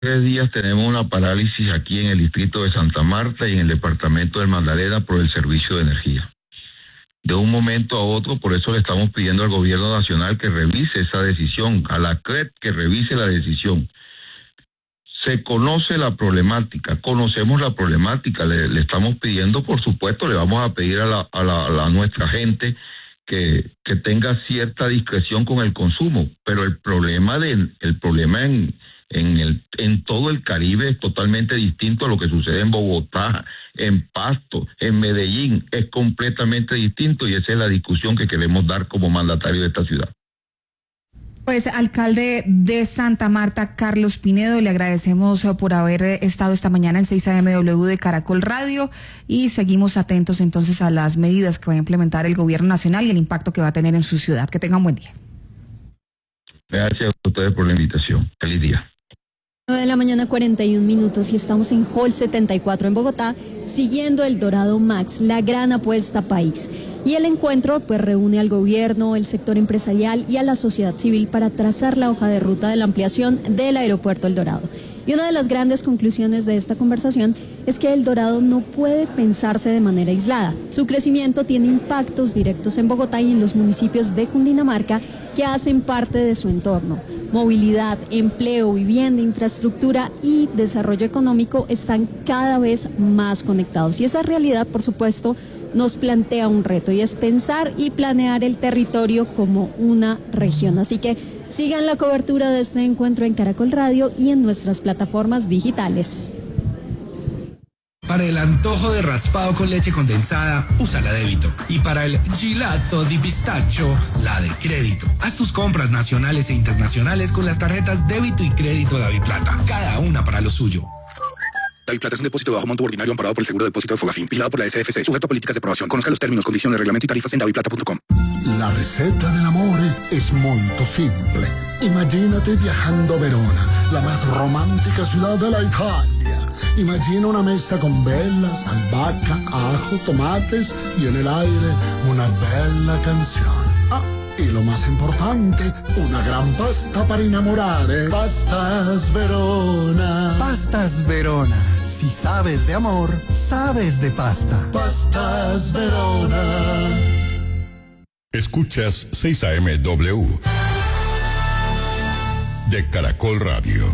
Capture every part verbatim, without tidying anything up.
tres días tenemos una parálisis aquí en el distrito de Santa Marta y en el departamento del Magdalena por el servicio de energía. De un momento a otro, por eso le estamos pidiendo al gobierno nacional que revise esa decisión, a la C R E T que revise la decisión. Se conoce la problemática, conocemos la problemática, le, le estamos pidiendo, por supuesto, le vamos a pedir a, la, a, la, a la, nuestra gente que, que tenga cierta discreción con el consumo, pero el problema de, el problema en, en, el, en todo el Caribe es totalmente distinto a lo que sucede en Bogotá, en Pasto, en Medellín, es completamente distinto y esa es la discusión que queremos dar como mandatario de esta ciudad. Pues, alcalde de Santa Marta, Carlos Pinedo, le agradecemos por haber estado esta mañana en seis A M W de Caracol Radio y seguimos atentos entonces a las medidas que va a implementar el gobierno nacional y el impacto que va a tener en su ciudad. Que tengan buen día. Gracias a ustedes por la invitación. Feliz día. nueve de la mañana, cuarenta y un minutos, y estamos en Hall setenta y cuatro en Bogotá, siguiendo el Dorado Max, la gran apuesta país. Y el encuentro pues reúne al gobierno, el sector empresarial y a la sociedad civil para trazar la hoja de ruta de la ampliación del aeropuerto El Dorado. Y una de las grandes conclusiones de esta conversación es que El Dorado no puede pensarse de manera aislada. Su crecimiento tiene impactos directos en Bogotá y en los municipios de Cundinamarca que hacen parte de su entorno. Movilidad, empleo, vivienda, infraestructura y desarrollo económico están cada vez más conectados. Y esa realidad, por supuesto, nos plantea un reto y es pensar y planear el territorio como una región. Así que sigan la cobertura de este encuentro en Caracol Radio y en nuestras plataformas digitales. Para el antojo de raspado con leche condensada, usa la débito. Y para el gelato di pistacho, la de crédito. Haz tus compras nacionales e internacionales con las tarjetas débito y crédito Daviplata. Cada una para lo suyo. Daviplata es un depósito de bajo monto ordinario amparado por el Seguro de Depósito de Fogafín, vigilado por la S F C, sujeto a políticas de aprobación. Conozca los términos, condiciones, reglamento y tarifas en daviplata punto com. La receta del amore es molto simple. Imagínate viajando a Verona, la más romántica ciudad de la Italia. Imagina una mesa con velas, albahaca, ajo, tomates y en el aire una bella canción. Ah, y lo más importante, una gran pasta para enamorare. Pastas Verona. Pastas Verona. Si sabes de amor, sabes de pasta. Pastas Verona. Escuchas seis A M W de Caracol Radio.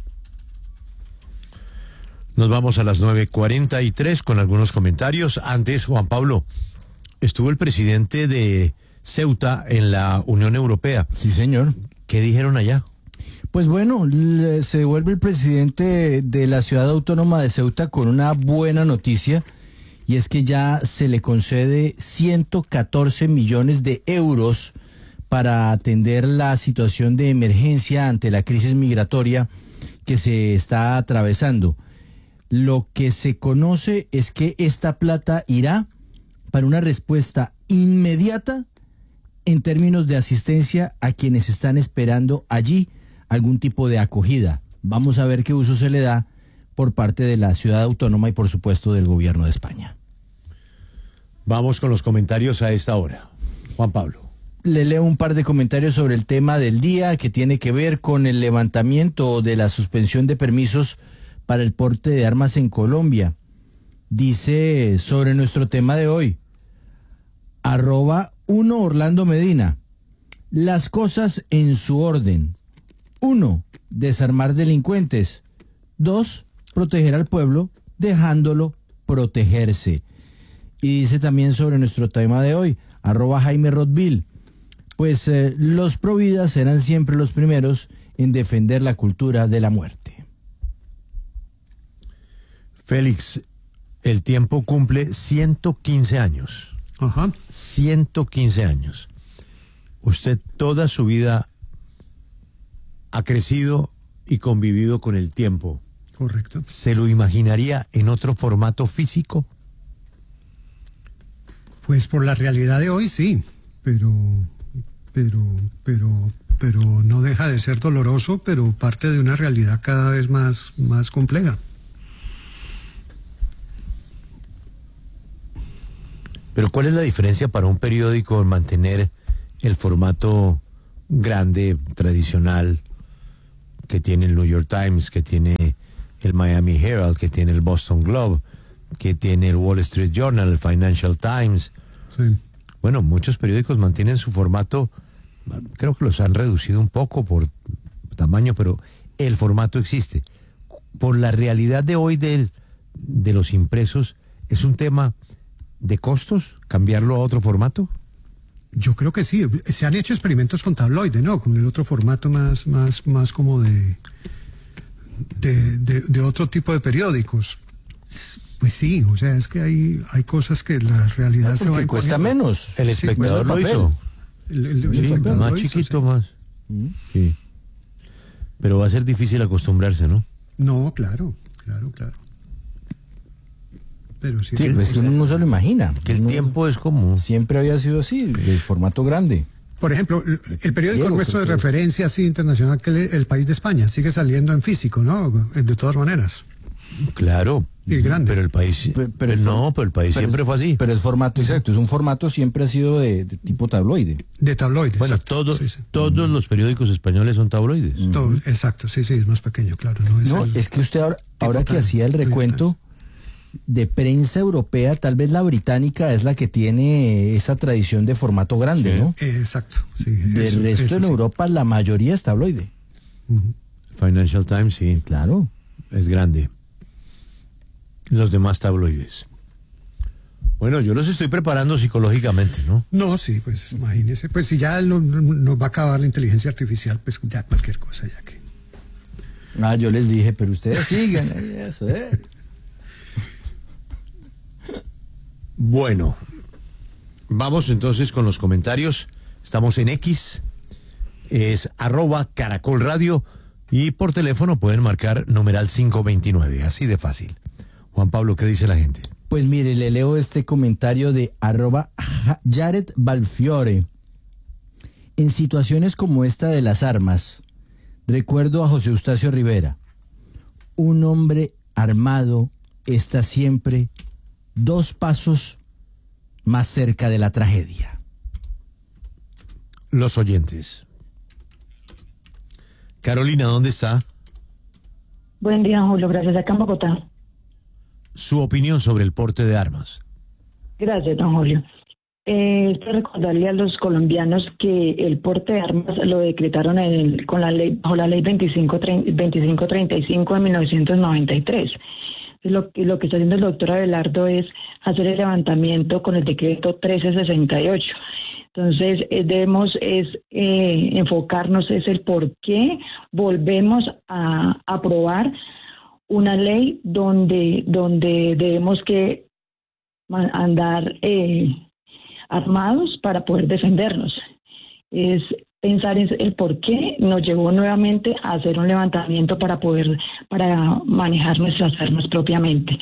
Nos vamos a las nueve cuarenta y tres con algunos comentarios. Antes, Juan Pablo, estuvo el presidente de Ceuta en la Unión Europea. Sí, señor. ¿Qué dijeron allá? Pues bueno, se devuelve el presidente de la ciudad autónoma de Ceuta con una buena noticia, y es que ya se le concede ciento catorce millones de euros para atender la situación de emergencia ante la crisis migratoria que se está atravesando. Lo que se conoce es que esta plata irá para una respuesta inmediata en términos de asistencia a quienes están esperando allí algún tipo de acogida. Vamos a ver qué uso se le da por parte de la ciudad autónoma y por supuesto del gobierno de España. Vamos con los comentarios a esta hora. Juan Pablo. Le leo un par de comentarios sobre el tema del día que tiene que ver con el levantamiento de la suspensión de permisos para el porte de armas en Colombia. Dice sobre nuestro tema de hoy, arroba uno Orlando Medina, las cosas en su orden. Uno, desarmar delincuentes. Dos, proteger al pueblo dejándolo protegerse. Y dice también sobre nuestro tema de hoy, arroba Jaime Rothville, pues eh, los providas serán siempre los primeros en defender la cultura de la muerte. Félix, el tiempo cumple ciento quince años. Ajá. ciento quince años. Usted toda su vida ha crecido y convivido con el tiempo. Correcto. ¿Se lo imaginaría en otro formato físico? Pues por la realidad de hoy sí, pero, pero, pero, pero no deja de ser doloroso, pero parte de una realidad cada vez más, más compleja. Pero ¿cuál es la diferencia para un periódico en mantener el formato grande, tradicional, que tiene el New York Times, que tiene el Miami Herald, que tiene el Boston Globe, que tiene el Wall Street Journal, el Financial Times. Sí. Bueno, muchos periódicos mantienen su formato, creo que los han reducido un poco por tamaño, pero el formato existe. Por la realidad de hoy del, de los impresos, ¿es un tema de costos cambiarlo a otro formato? Yo creo que sí. Se han hecho experimentos con tabloide, ¿no? Con el otro formato más, más, más como de, de, de, de otro tipo de periódicos. Pues sí, o sea, es que hay, hay cosas que la realidad no, se va a cuesta menos. El Espectador sí, lo hizo. El, el, el sí, espectador más lo hizo, chiquito, sí. más. Mm. Sí. Pero va a ser difícil acostumbrarse, ¿no? No, claro, claro, claro. Pero sí, sí es, pues que uno no se lo imagina. Que el uno tiempo es como... Siempre había sido así, de formato grande. Por ejemplo, el periódico Diego, nuestro de porque... referencia así internacional, que es El País de España, sigue saliendo en físico, ¿no? De todas maneras. Claro. Y grande. Pero el país... Pero, pero no, pero el país pero siempre es, fue así. Pero es formato, exacto. Es un formato siempre ha sido de, de tipo tabloide. De tabloide, bueno, exacto. todo, sí, sí. todos mm. los periódicos españoles son tabloides. Todo, exacto, sí, sí, es más pequeño, claro. No, es, no, es que usted ahora, ahora que hacía el recuento de prensa europea, tal vez la británica es la que tiene esa tradición de formato grande, sí. ¿no? Exacto, sí. Del eso, resto eso, en sí. Europa la mayoría es tabloide. Uh-huh. Financial Times, sí. Claro. Es grande. Los demás tabloides. Bueno, yo los estoy preparando psicológicamente, ¿no? No, sí, pues imagínese. Pues si ya lo, nos va a acabar la inteligencia artificial, pues ya cualquier cosa ya que... Ah, yo les dije, pero ustedes sigan. Eso, ¿eh? Bueno, vamos entonces con los comentarios. Estamos en X, es arroba Caracol Radio y por teléfono pueden marcar numeral cinco veintinueve, así de fácil. Juan Pablo, ¿qué dice la gente? Pues mire, le leo este comentario de arroba Jared Balfiore. En situaciones como esta de las armas, recuerdo a José Eustacio Rivera. Un hombre armado está siempre dos pasos más cerca de la tragedia. Los oyentes. Carolina, ¿dónde está? Buen día, Julio. Gracias. Acá en Bogotá. Su opinión sobre el porte de armas. Gracias, don Julio. Eh, es para recordarle a los colombianos que el porte de armas lo decretaron en el, con la ley, bajo la ley veinticinco treinta y cinco de mil novecientos noventa y tres. Lo, lo que está haciendo el doctor Abelardo es hacer el levantamiento con el decreto trece sesenta y ocho. Entonces, eh, debemos es eh, enfocarnos es el por qué volvemos a aprobar una ley donde, donde debemos que andar eh, armados para poder defendernos. Es pensar en el por qué nos llevó nuevamente a hacer un levantamiento para poder, para manejar nuestras armas propiamente.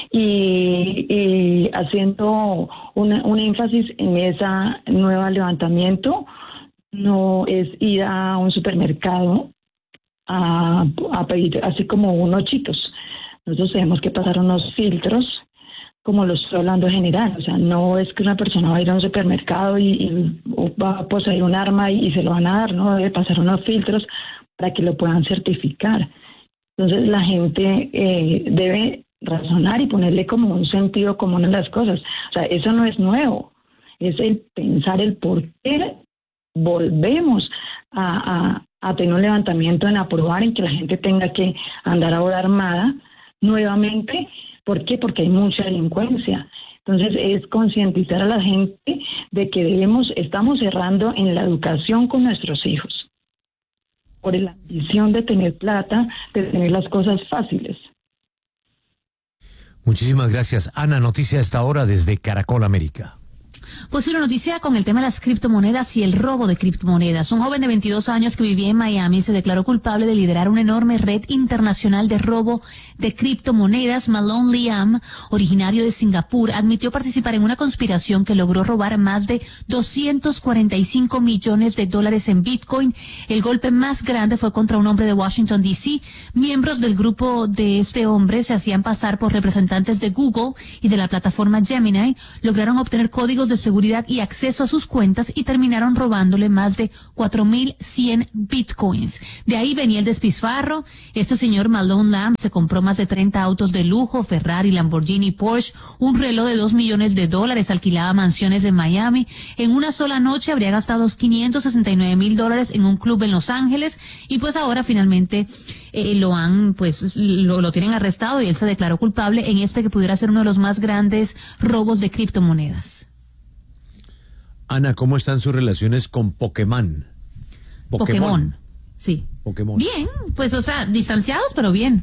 Y, y haciendo una, un énfasis en ese nuevo levantamiento, no es ir a un supermercado a, a pedir así como unos chitos. Nosotros tenemos que pasar unos filtros, como lo estoy hablando en general. O sea, no es que una persona va a ir a un supermercado y, y va a poseer un arma y, y se lo van a dar, ¿no? Debe pasar unos filtros para que lo puedan certificar. Entonces la gente eh, debe razonar y ponerle como un sentido común en las cosas. O sea, eso no es nuevo. Es el pensar el por qué volvemos a, a, a tener un levantamiento en aprobar en que la gente tenga que andar ahora armada nuevamente. ¿Por qué? Porque hay mucha delincuencia. Entonces es concientizar a la gente de que debemos, estamos cerrando en la educación con nuestros hijos por la ambición de tener plata, de tener las cosas fáciles. Muchísimas gracias. Ana, noticia a esta hora desde Caracol América. Pues una noticia con el tema de las criptomonedas y el robo de criptomonedas. Un joven de veintidós años que vivía en Miami se declaró culpable de liderar una enorme red internacional de robo de criptomonedas. Malone Liam, originario de Singapur, admitió participar en una conspiración que logró robar más de doscientos cuarenta y cinco millones de dólares en Bitcoin. El golpe más grande fue contra un hombre de Washington, D C Miembros del grupo de este hombre se hacían pasar por representantes de Google y de la plataforma Gemini. Lograron obtener códigos de seguridad seguridad y acceso a sus cuentas y terminaron robándole más de cuatro mil cien bitcoins. De ahí venía el despilfarro. Este señor Malone Lamb se compró más de treinta autos de lujo, Ferrari, Lamborghini, Porsche, un reloj de dos millones de dólares, alquilaba mansiones en Miami. En una sola noche habría gastado quinientos sesenta y nueve mil dólares en un club en Los Ángeles y pues ahora finalmente eh, lo han, pues lo, lo tienen arrestado y él se declaró culpable en este que pudiera ser uno de los más grandes robos de criptomonedas. Ana, ¿cómo están sus relaciones con Pokémon? Pokémon, Pokémon. Sí. Pokémon. Bien, pues o sea, distanciados, pero bien.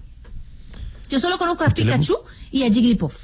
Yo solo conozco a Pikachu le... y a Jigglypuff.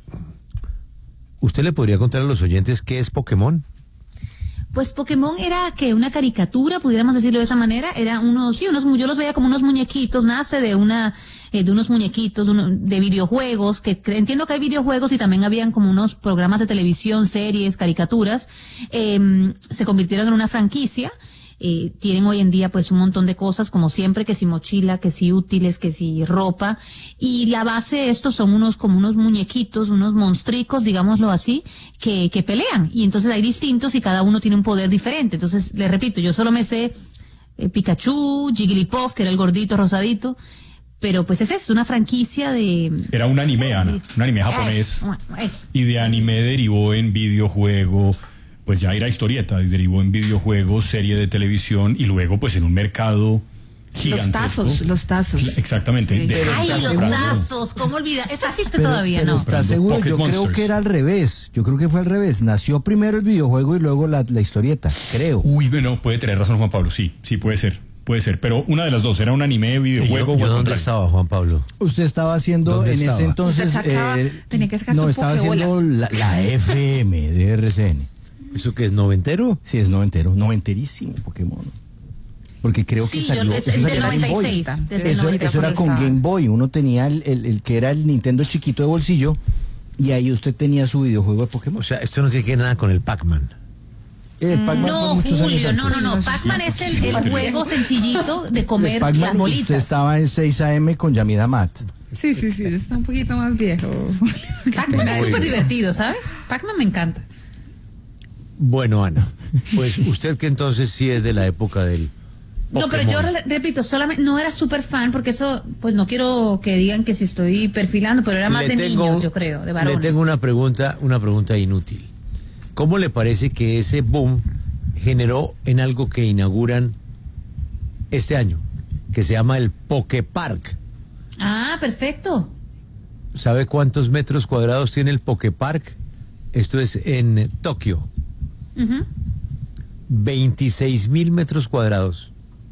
¿Usted le podría contar a los oyentes qué es Pokémon? Pues Pokémon era que una caricatura, pudiéramos decirlo de esa manera, era unos, sí, unos, yo los veía como unos muñequitos, nace de una, eh, de unos muñequitos, de, uno, de videojuegos, que entiendo que hay videojuegos y también habían como unos programas de televisión, series, caricaturas, eh, se convirtieron en una franquicia. Eh, tienen hoy en día pues un montón de cosas, como siempre, que si mochila, que si útiles, que si ropa, y la base de estos son unos como unos muñequitos, unos monstricos, digámoslo así, que, que pelean, y entonces hay distintos y cada uno tiene un poder diferente. Entonces, les repito, yo solo me sé eh, Pikachu, Jigglypuff, que era el gordito rosadito, pero pues es eso, una franquicia de... Era un anime, Ana, un anime japonés, y de anime derivó en videojuego. Pues ya era historieta y derivó en videojuegos, serie de televisión y luego pues en un mercado gigantesco. Los tazos, los tazos. Exactamente. Sí. De, Ay, los seguro. tazos, ¿cómo olvidar? Esa existe pero, todavía, pero ¿no? ¿Está seguro? Yo Monsters. creo que era al revés. Yo creo que fue al revés. Nació primero el videojuego y luego la, la historieta, creo. Uy, bueno, puede tener razón Juan Pablo, sí, sí puede ser. Puede ser, pero una de las dos, era un anime, videojuego. ¿Yo, yo dónde estaba, Juan Pablo? Usted estaba haciendo en estaba? ese entonces... Usted sacaba, eh, tenía que sacar no, su estaba pokebola. haciendo la, la F M de R C N. ¿Eso qué es, noventero? Sí, es noventero, noventerísimo Pokémon. Porque creo Sí, que salió, yo, es, es eso del salió en Game noventa y Boy. seis. Desde Eso, noventa eso era con estaba. Game Boy. Uno tenía el, el, el que era el Nintendo chiquito de bolsillo y ahí usted tenía su videojuego de Pokémon. O sea, esto no tiene que ver nada con el Pac-Man. El Pac-Man No, fue muchos Julio, años no, no, antes. no. Pac-Man es el, el juego sencillito de comer El las Pac-Man, usted bolitas. estaba en seis A M con Yamida Matt. Sí, sí, sí, está un poquito más viejo. Pac-Man es súper divertido, ¿sabe? Pac-Man me encanta. Bueno, Ana, pues usted que entonces sí es de la época del Pokémon. No, pero yo re- repito, solamente no era súper fan porque eso, pues no quiero que digan que si estoy perfilando, pero era más Le de tengo- niños, yo creo, de varones. Le tengo una pregunta, una pregunta inútil. ¿Cómo le parece que ese boom generó en algo que inauguran este año, que se llama el Poképark? Ah, perfecto. ¿Sabe cuántos metros cuadrados tiene el Poképark? Esto es en Tokio. Uh-huh. veintiséis mil metros cuadrados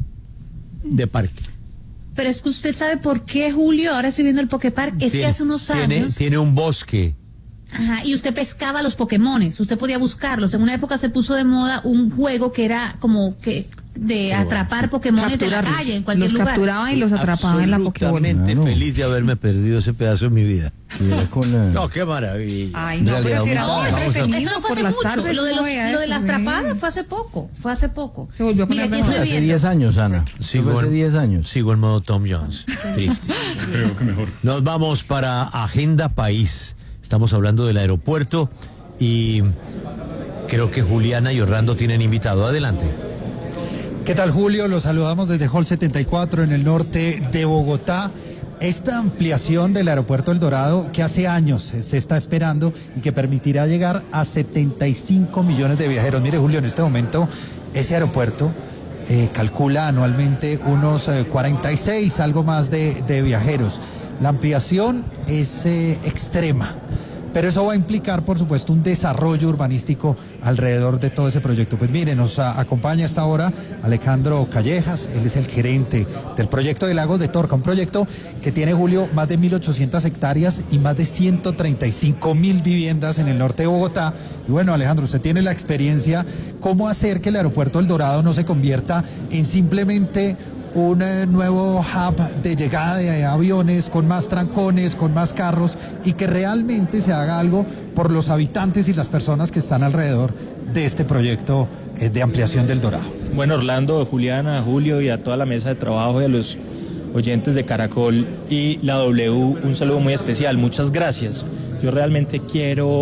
de parque. Pero es que usted sabe por qué, Julio, ahora estoy viendo el Poképark, es Tiene- que hace unos tiene, años... Tiene un bosque. Ajá, y usted pescaba los Pokémones, usted podía buscarlos. En una época se puso de moda un juego que era como que de atrapar Pokémones en la Capturarlos. calle, en cualquier Los lugar. capturaban y los atrapaban en la Pokébola. Absolutamente Claro. feliz de haberme perdido ese pedazo de mi vida. Y era con, eh, No, qué maravilla. Ay, no, En realidad, pero si era vamos muy a- Eso, entretenido eso no fue por hace las mucho. tardes. Lo de, no los, veía lo de eso, las sí. atrapadas fue hace poco, fue hace poco. Se volvió a Mira, poner aquí de moda. estoy hace viendo. diez años, Ana. Sigo Eso fue hace en- diez años. Sigo en modo Tom Jones. Triste. Creo que mejor. Nos vamos para Agenda País. Estamos hablando del aeropuerto y creo que Juliana y Orlando tienen invitado. Adelante. ¿Qué tal, Julio? Los saludamos desde Hall setenta y cuatro en el norte de Bogotá. Esta ampliación del aeropuerto El Dorado que hace años se está esperando y que permitirá llegar a setenta y cinco millones de viajeros. Mire, Julio, en este momento ese aeropuerto eh, calcula anualmente unos eh, cuarenta y seis, algo más de, de viajeros. La ampliación es eh, extrema. Pero eso va a implicar, por supuesto, un desarrollo urbanístico alrededor de todo ese proyecto. Pues mire, nos a, acompaña hasta ahora Alejandro Callejas, él es el gerente del proyecto de Lagos de Torca, un proyecto que tiene, Julio, más de mil ochocientas hectáreas y más de ciento treinta y cinco mil viviendas en el norte de Bogotá. Y bueno, Alejandro, usted tiene la experiencia, ¿cómo hacer que el aeropuerto El Dorado no se convierta en simplemente un eh, nuevo hub de llegada de aviones, con más trancones, con más carros, y que realmente se haga algo por los habitantes y las personas que están alrededor de este proyecto eh, de ampliación del Dorado? Bueno, Orlando, Juliana, Julio y a toda la mesa de trabajo y a los oyentes de Caracol y la W, un saludo muy especial. Muchas gracias. Yo realmente quiero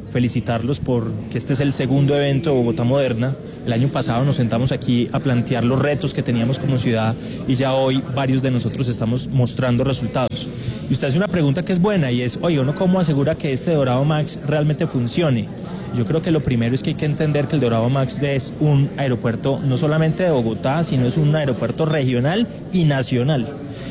felicitarlos porque este es el segundo evento de Bogotá Moderna. El año pasado nos sentamos aquí a plantear los retos que teníamos como ciudad y ya hoy varios de nosotros estamos mostrando resultados. Y usted hace una pregunta que es buena y es, oye, ¿uno cómo asegura que este Dorado Max realmente funcione? Yo creo que lo primero es que hay que entender que el Dorado Max es un aeropuerto no solamente de Bogotá, sino es un aeropuerto regional y nacional.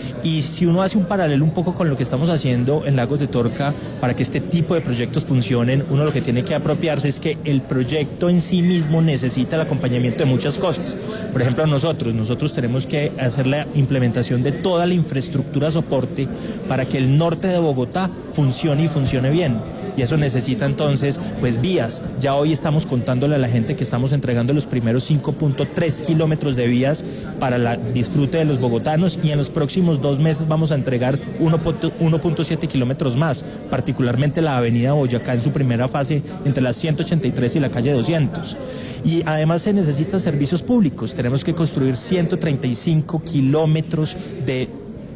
Y si uno hace un paralelo un poco con lo que estamos haciendo en Lagos de Torca, para que este tipo de proyectos funcionen, uno lo que tiene que apropiarse es que el proyecto en sí mismo necesita el acompañamiento de muchas cosas. Por ejemplo, nosotros, nosotros tenemos que hacer la implementación de toda la infraestructura soporte para que el norte de Bogotá funcione y funcione bien. Y eso necesita entonces, pues, vías. Ya hoy estamos contándole a la gente que estamos entregando los primeros cinco punto tres kilómetros de vías para el disfrute de los bogotanos y en los próximos dos meses vamos a entregar uno punto siete kilómetros más, particularmente la avenida Boyacá en su primera fase entre la ciento ochenta y tres y la calle doscientos. Y además se necesitan servicios públicos. Tenemos que construir ciento treinta y cinco kilómetros de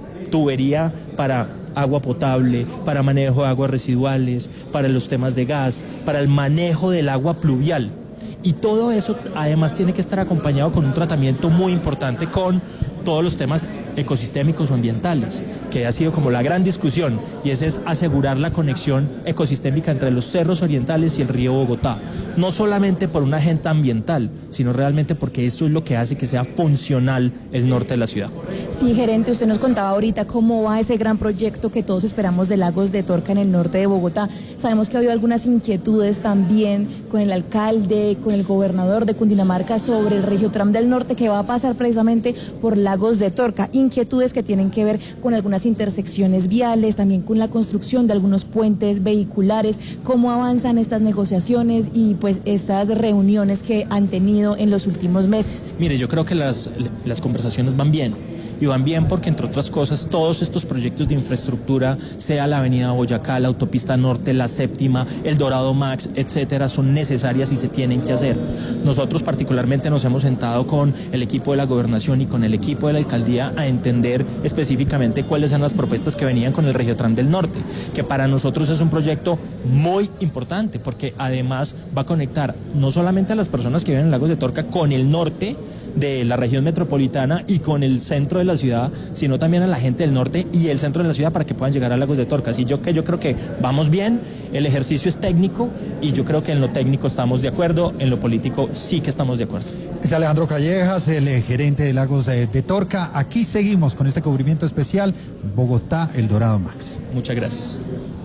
tubería para agua potable, para manejo de aguas residuales, para los temas de gas, para el manejo del agua pluvial. Y todo eso además tiene que estar acompañado con un tratamiento muy importante con todos los temas ecosistémicos o ambientales, que ha sido como la gran discusión, y ese es asegurar la conexión ecosistémica entre los cerros orientales y el río Bogotá, no solamente por una agenda ambiental, sino realmente porque esto es lo que hace que sea funcional el norte de la ciudad. Sí, gerente, usted nos contaba ahorita cómo va ese gran proyecto que todos esperamos de Lagos de Torca en el norte de Bogotá. Sabemos que ha habido algunas inquietudes también con el alcalde, con el gobernador de Cundinamarca sobre el Regiotram del Norte que va a pasar precisamente por Lagos de Torca. Inquietudes que tienen que ver con algunas intersecciones viales, también con la construcción de algunos puentes vehiculares. ¿Cómo avanzan estas negociaciones y pues estas reuniones que han tenido en los últimos meses? Mire, yo creo que las, las conversaciones van bien. Y van bien porque, entre otras cosas, todos estos proyectos de infraestructura, sea la avenida Boyacá, la autopista norte, la séptima, el Dorado Max, etcétera, son necesarias y se tienen que hacer. Nosotros particularmente nos hemos sentado con el equipo de la gobernación y con el equipo de la alcaldía a entender específicamente cuáles son las propuestas que venían con el Regiotram del Norte, que para nosotros es un proyecto muy importante porque además va a conectar no solamente a las personas que viven en Lagos de Torca con el norte de la región metropolitana y con el centro de la ciudad, sino también a la gente del norte y el centro de la ciudad para que puedan llegar a Lagos de Torca. Así yo que yo creo que vamos bien, el ejercicio es técnico y yo creo que en lo técnico estamos de acuerdo, en lo político sí que estamos de acuerdo. Es Alejandro Callejas, el gerente de Lagos de, de Torca. Aquí seguimos con este cubrimiento especial Bogotá, el Dorado Max. Muchas gracias.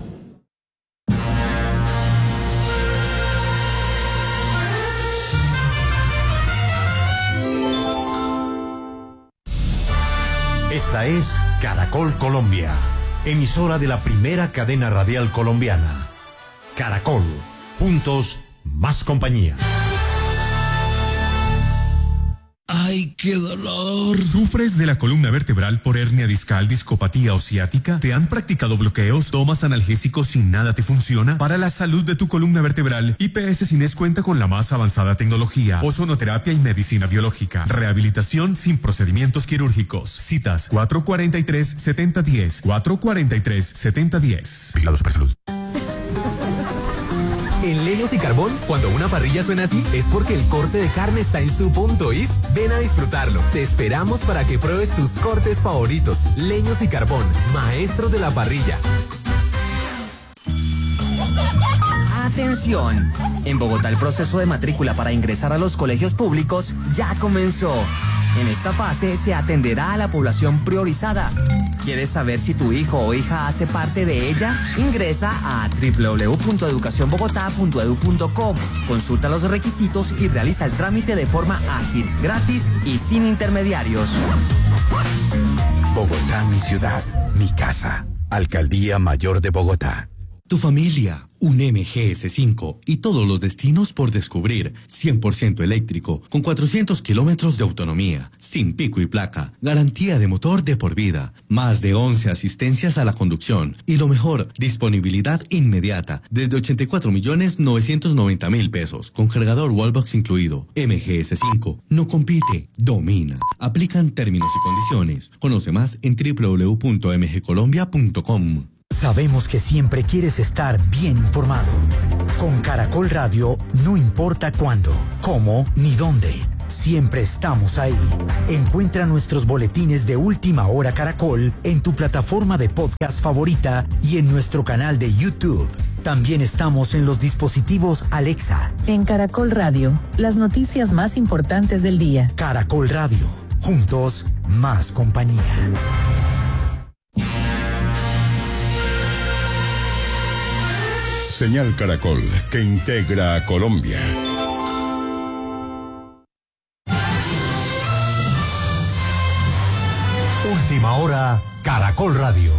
Esta es Caracol Colombia, emisora de la primera cadena radial colombiana. Caracol, juntos, más compañía. ¡Ay, qué dolor! ¿Sufres de la columna vertebral por hernia discal, discopatía o ciática? ¿Te han practicado bloqueos? ¿Tomas analgésicos y nada te funciona? Para la salud de tu columna vertebral, I P S Cines cuenta con la más avanzada tecnología, ozonoterapia y medicina biológica. Rehabilitación sin procedimientos quirúrgicos. Citas cuatro cuatro tres, siete cero uno cero, cuatro cuatro tres, siete cero uno cero. Vigilado Supersalud. En Leños y Carbón, cuando una parrilla suena así, es porque el corte de carne está en su punto, ¿is? Ven a disfrutarlo. Te esperamos para que pruebes tus cortes favoritos. Leños y Carbón, maestros de la parrilla. Atención, en Bogotá el proceso de matrícula para ingresar a los colegios públicos ya comenzó. En esta fase se atenderá a la población priorizada. ¿Quieres saber si tu hijo o hija hace parte de ella? Ingresa a doble u doble u doble u punto educación bogotá punto e d u punto com. Consulta los requisitos y realiza el trámite de forma ágil, gratis y sin intermediarios. Bogotá, mi ciudad, mi casa. Alcaldía Mayor de Bogotá. Tu familia, un M G S cinco y todos los destinos por descubrir. cien por ciento eléctrico, con cuatrocientos kilómetros de autonomía, sin pico y placa, garantía de motor de por vida, más de once asistencias a la conducción y lo mejor, disponibilidad inmediata, desde ochenta y cuatro millones novecientos noventa mil pesos, con cargador Wallbox incluido. M G S cinco no compite, domina. Aplican términos y condiciones. Conoce más en doble u doble u doble u punto m g colombia punto com. Sabemos que siempre quieres estar bien informado. Con Caracol Radio, no importa cuándo, cómo ni dónde. Siempre estamos ahí. Encuentra nuestros boletines de Última Hora Caracol en tu plataforma de podcast favorita y en nuestro canal de YouTube. También estamos en los dispositivos Alexa. En Caracol Radio, las noticias más importantes del día. Caracol Radio, juntos, más compañía. Señal Caracol, que integra a Colombia. Última Hora, Caracol Radio.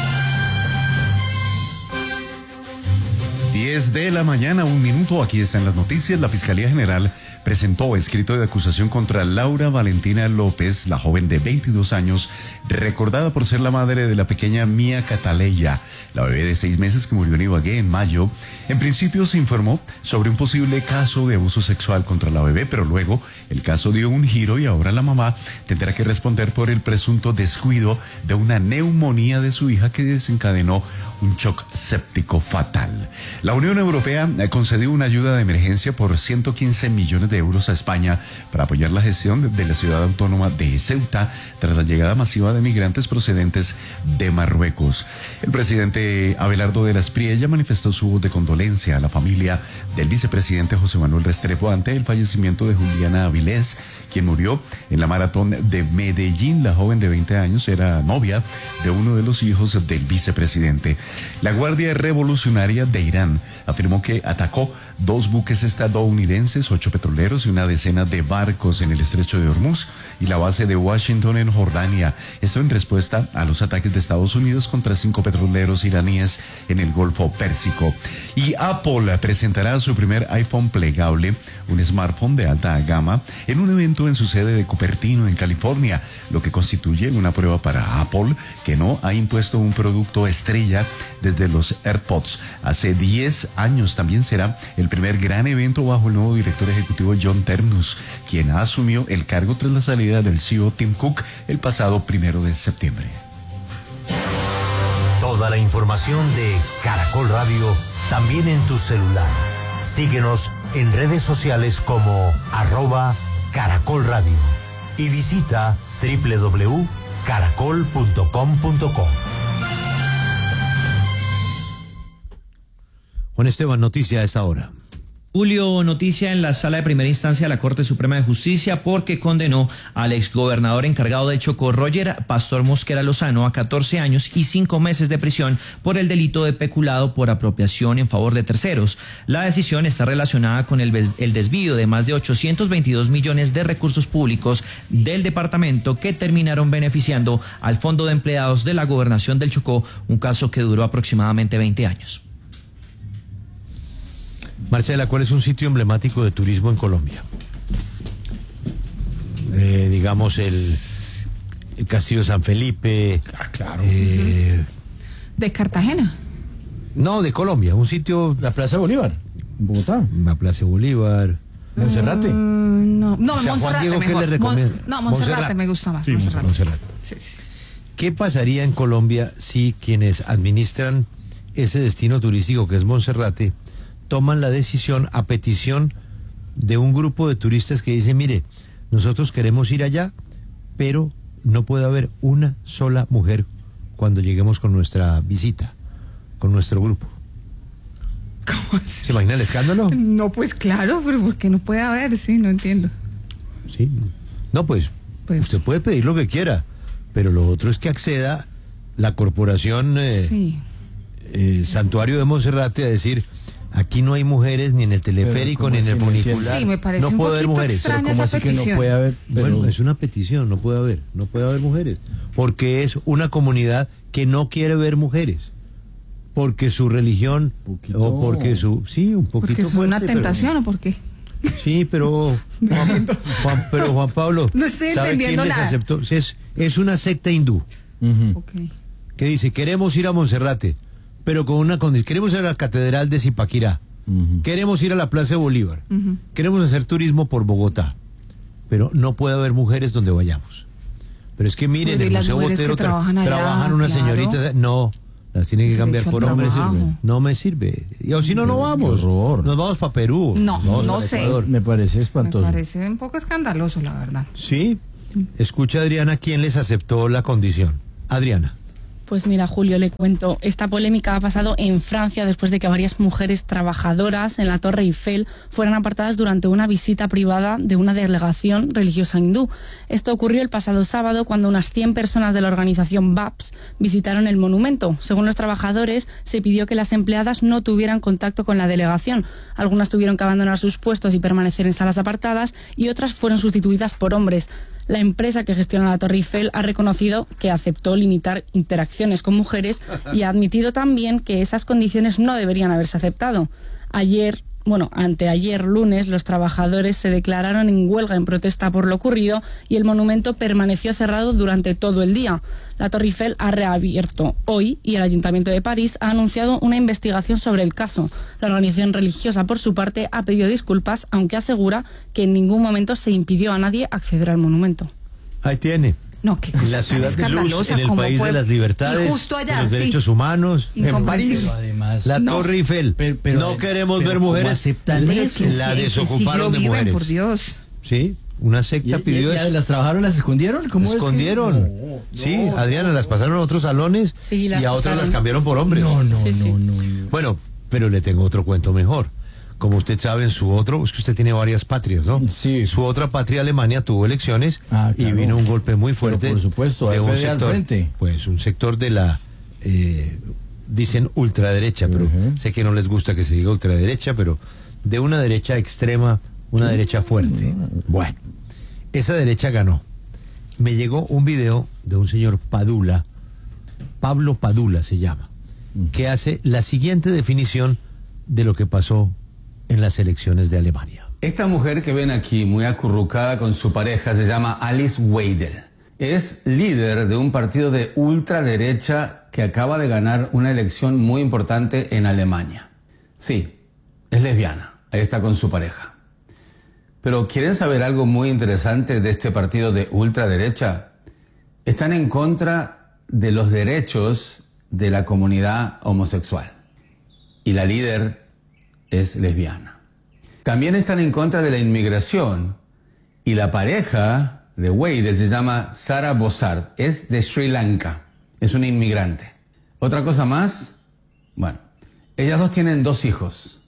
diez de la mañana, un minuto, aquí están las noticias. La Fiscalía General presentó escrito de acusación contra Laura Valentina López, la joven de veintidós años, recordada por ser la madre de la pequeña Mía Cataleya, la bebé de seis meses que murió en Ibagué en mayo. En principio se informó sobre un posible caso de abuso sexual contra la bebé, pero luego el caso dio un giro y ahora la mamá tendrá que responder por el presunto descuido de una neumonía de su hija que desencadenó un shock séptico fatal. La Unión Europea concedió una ayuda de emergencia por ciento quince millones de euros a España para apoyar la gestión de la ciudad autónoma de Ceuta tras la llegada masiva de migrantes procedentes de Marruecos. El presidente Abelardo de la Espriella manifestó su voz de condolencia a la familia del vicepresidente José Manuel Restrepo ante el fallecimiento de Juliana Avilés, quien murió en la maratón de Medellín. La joven de veinte años era novia de uno de los hijos del vicepresidente. La Guardia Revolucionaria de Irán afirmó que atacó dos buques estadounidenses, ocho petroleros y una decena de barcos en el estrecho de Hormuz y la base de Washington en Jordania. Esto en respuesta a los ataques de Estados Unidos contra cinco petroleros iraníes en el Golfo Pérsico. Y Apple presentará su primer iPhone plegable, un smartphone de alta gama, en un evento en su sede de Cupertino, en California, lo que constituye una prueba para Apple, que no ha impuesto un producto estrella desde los AirPods. Hace diez años también será el primer gran evento bajo el nuevo director ejecutivo John Ternus, quien asumió el cargo tras la salida del C E O Tim Cook el pasado primero de septiembre. Toda la información de Caracol Radio también en tu celular. Síguenos en redes sociales como arroba Caracol Radio y visita doble u doble u doble u punto caracol punto com punto co. Juan Esteban, noticia a esta hora. Julio, noticia en la Sala de Primera Instancia de la Corte Suprema de Justicia porque condenó al exgobernador encargado de Chocó, Roger Pastor Mosquera Lozano, a catorce años y cinco meses de prisión por el delito de peculado por apropiación en favor de terceros. La decisión está relacionada con el, el desvío de más de ochocientos veintidós millones de recursos públicos del departamento que terminaron beneficiando al Fondo de Empleados de la Gobernación del Chocó, un caso que duró aproximadamente veinte años. Marcela, ¿cuál es un sitio emblemático de turismo en Colombia? Eh, digamos el, el Castillo de San Felipe. Ah, claro. Eh, ¿De Cartagena? No, de Colombia, un sitio... La Plaza Bolívar, en Bogotá. La Plaza Bolívar. Monserrate. Uh, no, no, o sea, Monserrate Juan Diego, ¿qué mejor. le recomienda? Mon, no, Monserrate, Monserrate me gusta más. Sí, Monserrate. Monserrate. Sí, sí. ¿Qué pasaría en Colombia si quienes administran ese destino turístico que es Monserrate toman la decisión a petición de un grupo de turistas que dice, mire, nosotros queremos ir allá, pero no puede haber una sola mujer cuando lleguemos con nuestra visita, con nuestro grupo? ¿Cómo así? ¿Se imagina el escándalo? No, pues claro, pero porque no puede haber, sí, no entiendo. Sí, no, pues, pues usted puede pedir lo que quiera, pero lo otro es que acceda la corporación eh, sí. eh, Santuario de Monserrate a decir... Aquí no hay mujeres ni en el teleférico ni en el funicular. Sí, me parece no un puede haber mujeres. Pero ¿cómo así petición? Que no puede haber? Pero... Bueno, es una petición, no puede haber, no puede haber mujeres, porque es una comunidad que no quiere ver mujeres, porque su religión poquito. O porque su, sí, un poquito. Porque es fuerte, una tentación pero... o por qué. Sí, pero Juan, Juan, pero Juan Pablo, no estoy ¿sabe entendiendo quién les nada. aceptó? Es, es una secta hindú uh-huh. okay. que dice queremos ir a Monserrate, pero con una condición, queremos ir a la catedral de Zipaquirá. Uh-huh. Queremos ir a la Plaza de Bolívar, uh-huh. queremos hacer turismo por Bogotá, pero no puede haber mujeres donde vayamos. Pero es que miren, en el Museo Botero tra- trabajan, allá, trabajan unas claro. señoritas, no, las tienen que cambiar por hombres. No me sirve. Y o si no, no vamos. Nos vamos para Perú. No, no, no sé. Ecuador. Me parece espantoso. Me parece un poco escandaloso, la verdad. Sí. Escucha, Adriana, ¿quién les aceptó la condición? Adriana. Pues mira, Julio, le cuento, esta polémica ha pasado en Francia después de que varias mujeres trabajadoras en la Torre Eiffel fueran apartadas durante una visita privada de una delegación religiosa hindú. Esto ocurrió el pasado sábado cuando unas cien personas de la organización V A P S visitaron el monumento. Según los trabajadores, se pidió que las empleadas no tuvieran contacto con la delegación. Algunas tuvieron que abandonar sus puestos y permanecer en salas apartadas y otras fueron sustituidas por hombres. La empresa que gestiona la Torre Eiffel ha reconocido que aceptó limitar interacciones con mujeres y ha admitido también que esas condiciones no deberían haberse aceptado. Ayer, bueno, anteayer lunes, los trabajadores se declararon en huelga en protesta por lo ocurrido y el monumento permaneció cerrado durante todo el día. La Torre Eiffel ha reabierto hoy y el Ayuntamiento de París ha anunciado una investigación sobre el caso. La organización religiosa, por su parte, ha pedido disculpas, aunque asegura que en ningún momento se impidió a nadie acceder al monumento. Ahí tiene. No, qué la ciudad de luz, en el país puede... de las libertades, y justo allá, de los sí. derechos humanos, en París, pero además, la no, Torre Eiffel. Pero, pero, no queremos pero ver mujeres, eso? la desocuparon de viven, mujeres. Por Dios. Sí, una secta ¿Y, pidió y, y eso. ¿Las trabajaron, las escondieron? ¿Cómo escondieron? Es que... no, sí, no, Adriana, las pasaron a otros salones sí, y a pasaron. otras las cambiaron por hombres. No, no, sí, no, sí. no, no. Bueno, pero le tengo otro cuento mejor. Como usted sabe, en su otro, es que usted tiene varias patrias, ¿no? Sí. Su otra patria, Alemania, tuvo elecciones ah, claro. y vino un golpe muy fuerte. Pero por supuesto, de un sector, al frente. Pues un sector de la, eh, dicen ultraderecha, pero uh-huh. sé que no les gusta que se diga ultraderecha, pero de una derecha extrema, una sí. derecha fuerte. Uh-huh. Bueno, esa derecha ganó. Me llegó un video de un señor Padula, Pablo Padula se llama, uh-huh. que hace la siguiente definición de lo que pasó en las elecciones de Alemania. Esta mujer que ven aquí, muy acurrucada con su pareja, se llama Alice Weidel. Es líder de un partido de ultraderecha que acaba de ganar una elección muy importante en Alemania. Sí, es lesbiana, ahí está con su pareja. Pero ¿quieren saber algo muy interesante de este partido de ultraderecha? Están en contra de los derechos de la comunidad homosexual. Y la líder es lesbiana. También están en contra de la inmigración y la pareja de Weidel se llama Sara Bossard, es de Sri Lanka, es una inmigrante. Otra cosa más, bueno, ellas dos tienen dos hijos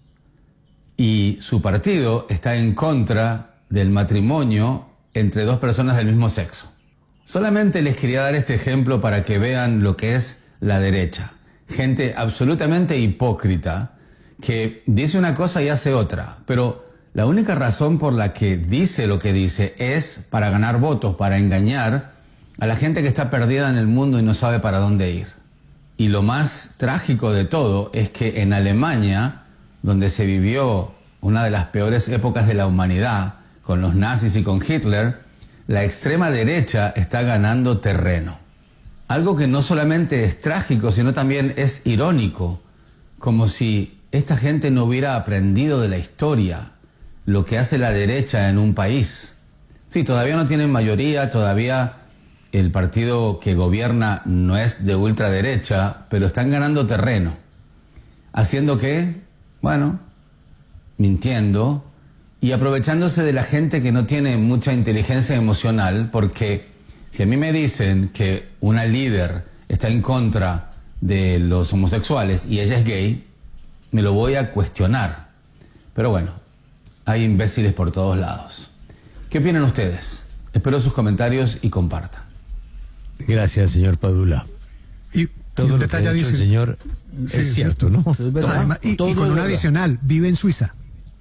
y su partido está en contra del matrimonio entre dos personas del mismo sexo. Solamente les quería dar este ejemplo para que vean lo que es la derecha. Gente absolutamente hipócrita que dice una cosa y hace otra, pero la única razón por la que dice lo que dice es para ganar votos, para engañar a la gente que está perdida en el mundo y no sabe para dónde ir. Y lo más trágico de todo es que en Alemania, donde se vivió una de las peores épocas de la humanidad, con los nazis y con Hitler, la extrema derecha está ganando terreno. Algo que no solamente es trágico, sino también es irónico, como si esta gente no hubiera aprendido de la historia lo que hace la derecha en un país. Sí, todavía no tienen mayoría, todavía el partido que gobierna no es de ultraderecha, pero están ganando terreno. ¿Haciendo qué? Bueno, mintiendo y aprovechándose de la gente que no tiene mucha inteligencia emocional, porque si a mí me dicen que una líder está en contra de los homosexuales y ella es gay, me lo voy a cuestionar. Pero bueno, hay imbéciles por todos lados. ¿Qué opinan ustedes? Espero sus comentarios y compartan. Gracias, señor Padula. Y, todo y un lo que ha dicho dice, el señor sí, es cierto, ¿no? Es verdad. Además, y, todo y con un adicional, vive en Suiza.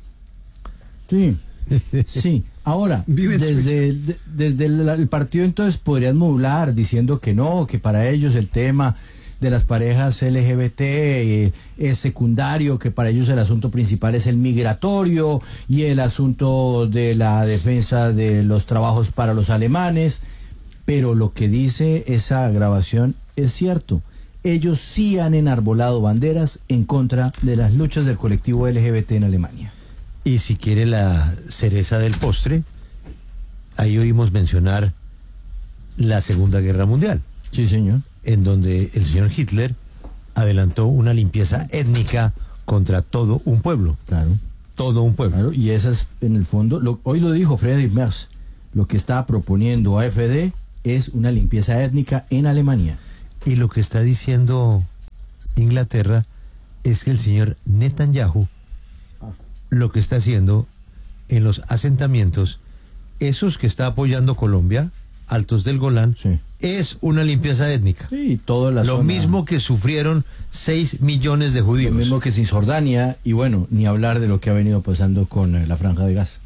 Sí, sí. Ahora, desde, de, desde el, el partido entonces podrían modular diciendo que no, que para ellos el tema de las parejas L G B T eh, es secundario, que para ellos el asunto principal es el migratorio y el asunto de la defensa de los trabajos para los alemanes, pero lo que dice esa grabación es cierto. Ellos sí han enarbolado banderas en contra de las luchas del colectivo L G B T en Alemania. Y si quiere la cereza del postre, ahí oímos mencionar la Segunda Guerra Mundial. Sí, señor. En donde el señor Hitler adelantó una limpieza étnica contra todo un pueblo. Claro. Todo un pueblo. Claro, y esa es, en el fondo, lo, hoy lo dijo Friedrich Merz, lo que está proponiendo A F D es una limpieza étnica en Alemania. Y lo que está diciendo Inglaterra es que el señor Netanyahu lo que está haciendo en los asentamientos, esos que está apoyando Colombia, Altos del Golán, sí, es una limpieza étnica. Sí, toda la Lo zona, mismo que sufrieron seis millones de judíos. Lo mismo que Cisjordania, y bueno, ni hablar de lo que ha venido pasando con eh, la Franja de Gaza.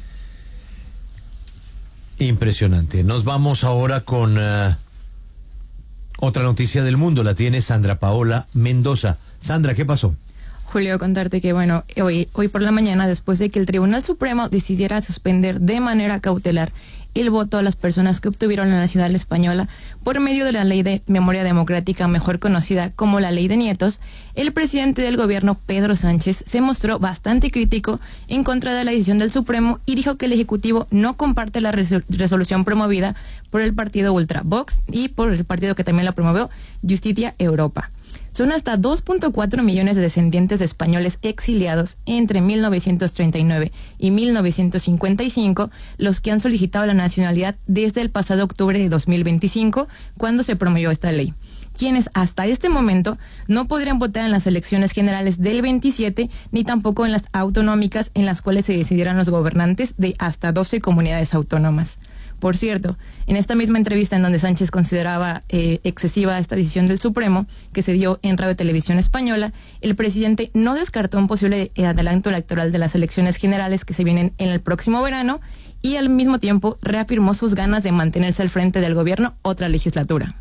Impresionante. Nos vamos ahora con uh, otra noticia del mundo. La tiene Sandra Paola Mendoza. Sandra, ¿qué pasó? Julio, contarte que, bueno, hoy, hoy por la mañana, después de que el Tribunal Supremo decidiera suspender de manera cautelar el voto a las personas que obtuvieron la nacionalidad española por medio de la Ley de Memoria Democrática, mejor conocida como la Ley de Nietos, el presidente del gobierno, Pedro Sánchez, se mostró bastante crítico en contra de la decisión del Supremo y dijo que el Ejecutivo no comparte la resol- resolución promovida por el partido Ultra Vox y por el partido que también la promovió, Justicia Europa. Son hasta dos punto cuatro millones de descendientes de españoles exiliados entre mil novecientos treinta y nueve y mil novecientos cincuenta y cinco los que han solicitado la nacionalidad desde el pasado octubre de dos mil veinticinco, cuando se promovió esta ley, quienes hasta este momento no podrían votar en las elecciones generales del veintisiete, ni tampoco en las autonómicas en las cuales se decidieran los gobernantes de hasta doce comunidades autónomas. Por cierto, en esta misma entrevista en donde Sánchez consideraba eh, excesiva esta decisión del Supremo, que se dio en Radio Televisión Española, el presidente no descartó un posible adelanto electoral de las elecciones generales que se vienen en el próximo verano y al mismo tiempo reafirmó sus ganas de mantenerse al frente del gobierno otra legislatura.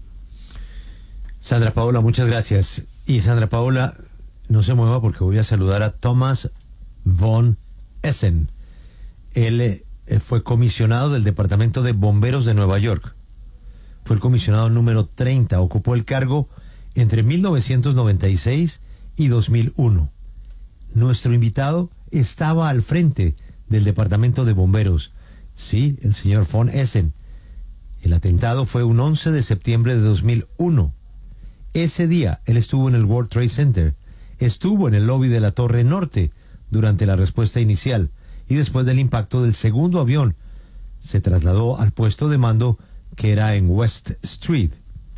Sandra Paola, muchas gracias. Y Sandra Paola, no se mueva porque voy a saludar a Thomas von Essen. Él eh, fue comisionado del Departamento de Bomberos de Nueva York. Fue el comisionado número treinta. Ocupó el cargo entre mil novecientos noventa y seis y dos mil uno. Nuestro invitado estaba al frente del Departamento de Bomberos. Sí, el señor von Essen. El atentado fue un once de septiembre de dos mil uno. Ese día él estuvo en el World Trade Center. Estuvo en el lobby de la Torre Norte durante la respuesta inicial. Y después del impacto del segundo avión, se trasladó al puesto de mando que era en West Street.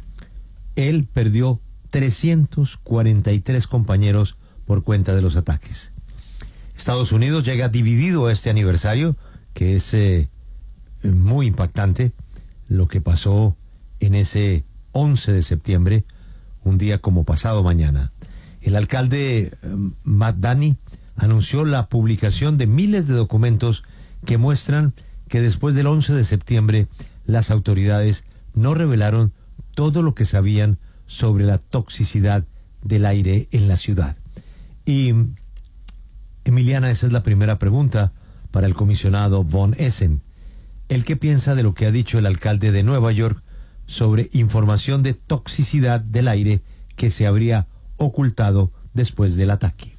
Él perdió trescientos cuarenta y tres compañeros por cuenta de los ataques. Estados Unidos llega dividido a este aniversario, que es eh, muy impactante, lo que pasó en ese once de septiembre, un día como pasado mañana. El alcalde eh, Matt Dani anunció la publicación de miles de documentos que muestran que después del once de septiembre las autoridades no revelaron todo lo que sabían sobre la toxicidad del aire en la ciudad. Y, Emiliana, esa es la primera pregunta para el comisionado von Essen. ¿El qué piensa de lo que ha dicho el alcalde de Nueva York sobre información de toxicidad del aire que se habría ocultado después del ataque?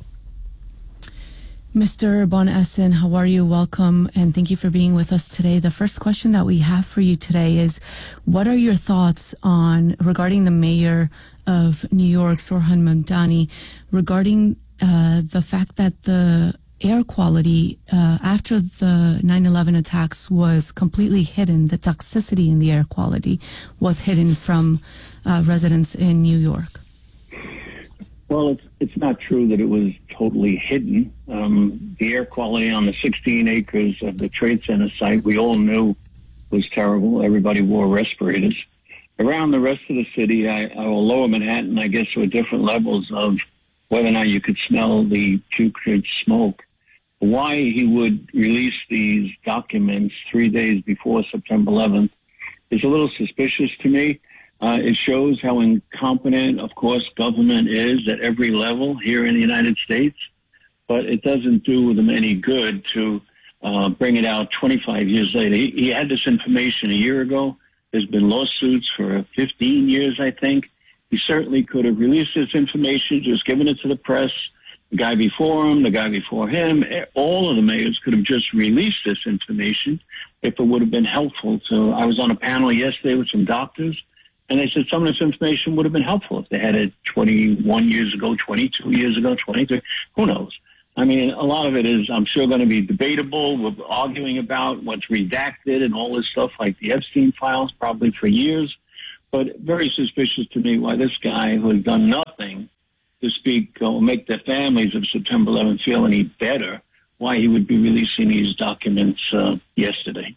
Mister Von Essen, how are you? Welcome, and thank you for being with us today. The first question that we have for you today is, what are your thoughts on regarding the mayor of New York, Zohran Mamdani, regarding uh, the fact that the air quality uh, after the nine eleven attacks was completely hidden, the toxicity in the air quality was hidden from uh, residents in New York? Well, it's it's not true that it was totally hidden. Um, the air quality on the sixteen acres of the Trade Center site, we all knew was terrible. Everybody wore respirators. Around the rest of the city, I, or lower Manhattan, I guess there were different levels of whether or not you could smell the putrid smoke. Why he would release these documents three days before September eleventh is a little suspicious to me. Uh, it shows how incompetent, of course, government is at every level here in the United States, but it doesn't do them any good to uh, bring it out twenty-five years later. He, he had this information a year ago. There's been lawsuits for fifteen years, I think. He certainly could have released this information, just given it to the press. The guy before him, the guy before him, all of the mayors could have just released this information if it would have been helpful to. I was on a panel yesterday with some doctors, and they said some of this information would have been helpful if they had it twenty-one years ago, twenty-two years ago, twenty-three, who knows? I mean, a lot of it is, I'm sure, going to be debatable. We're arguing about what's redacted and all this stuff, like the Epstein files, probably for years. But very suspicious to me why this guy who has done nothing to speak or make the families of September eleventh feel any better, why he would be releasing these documents uh, yesterday.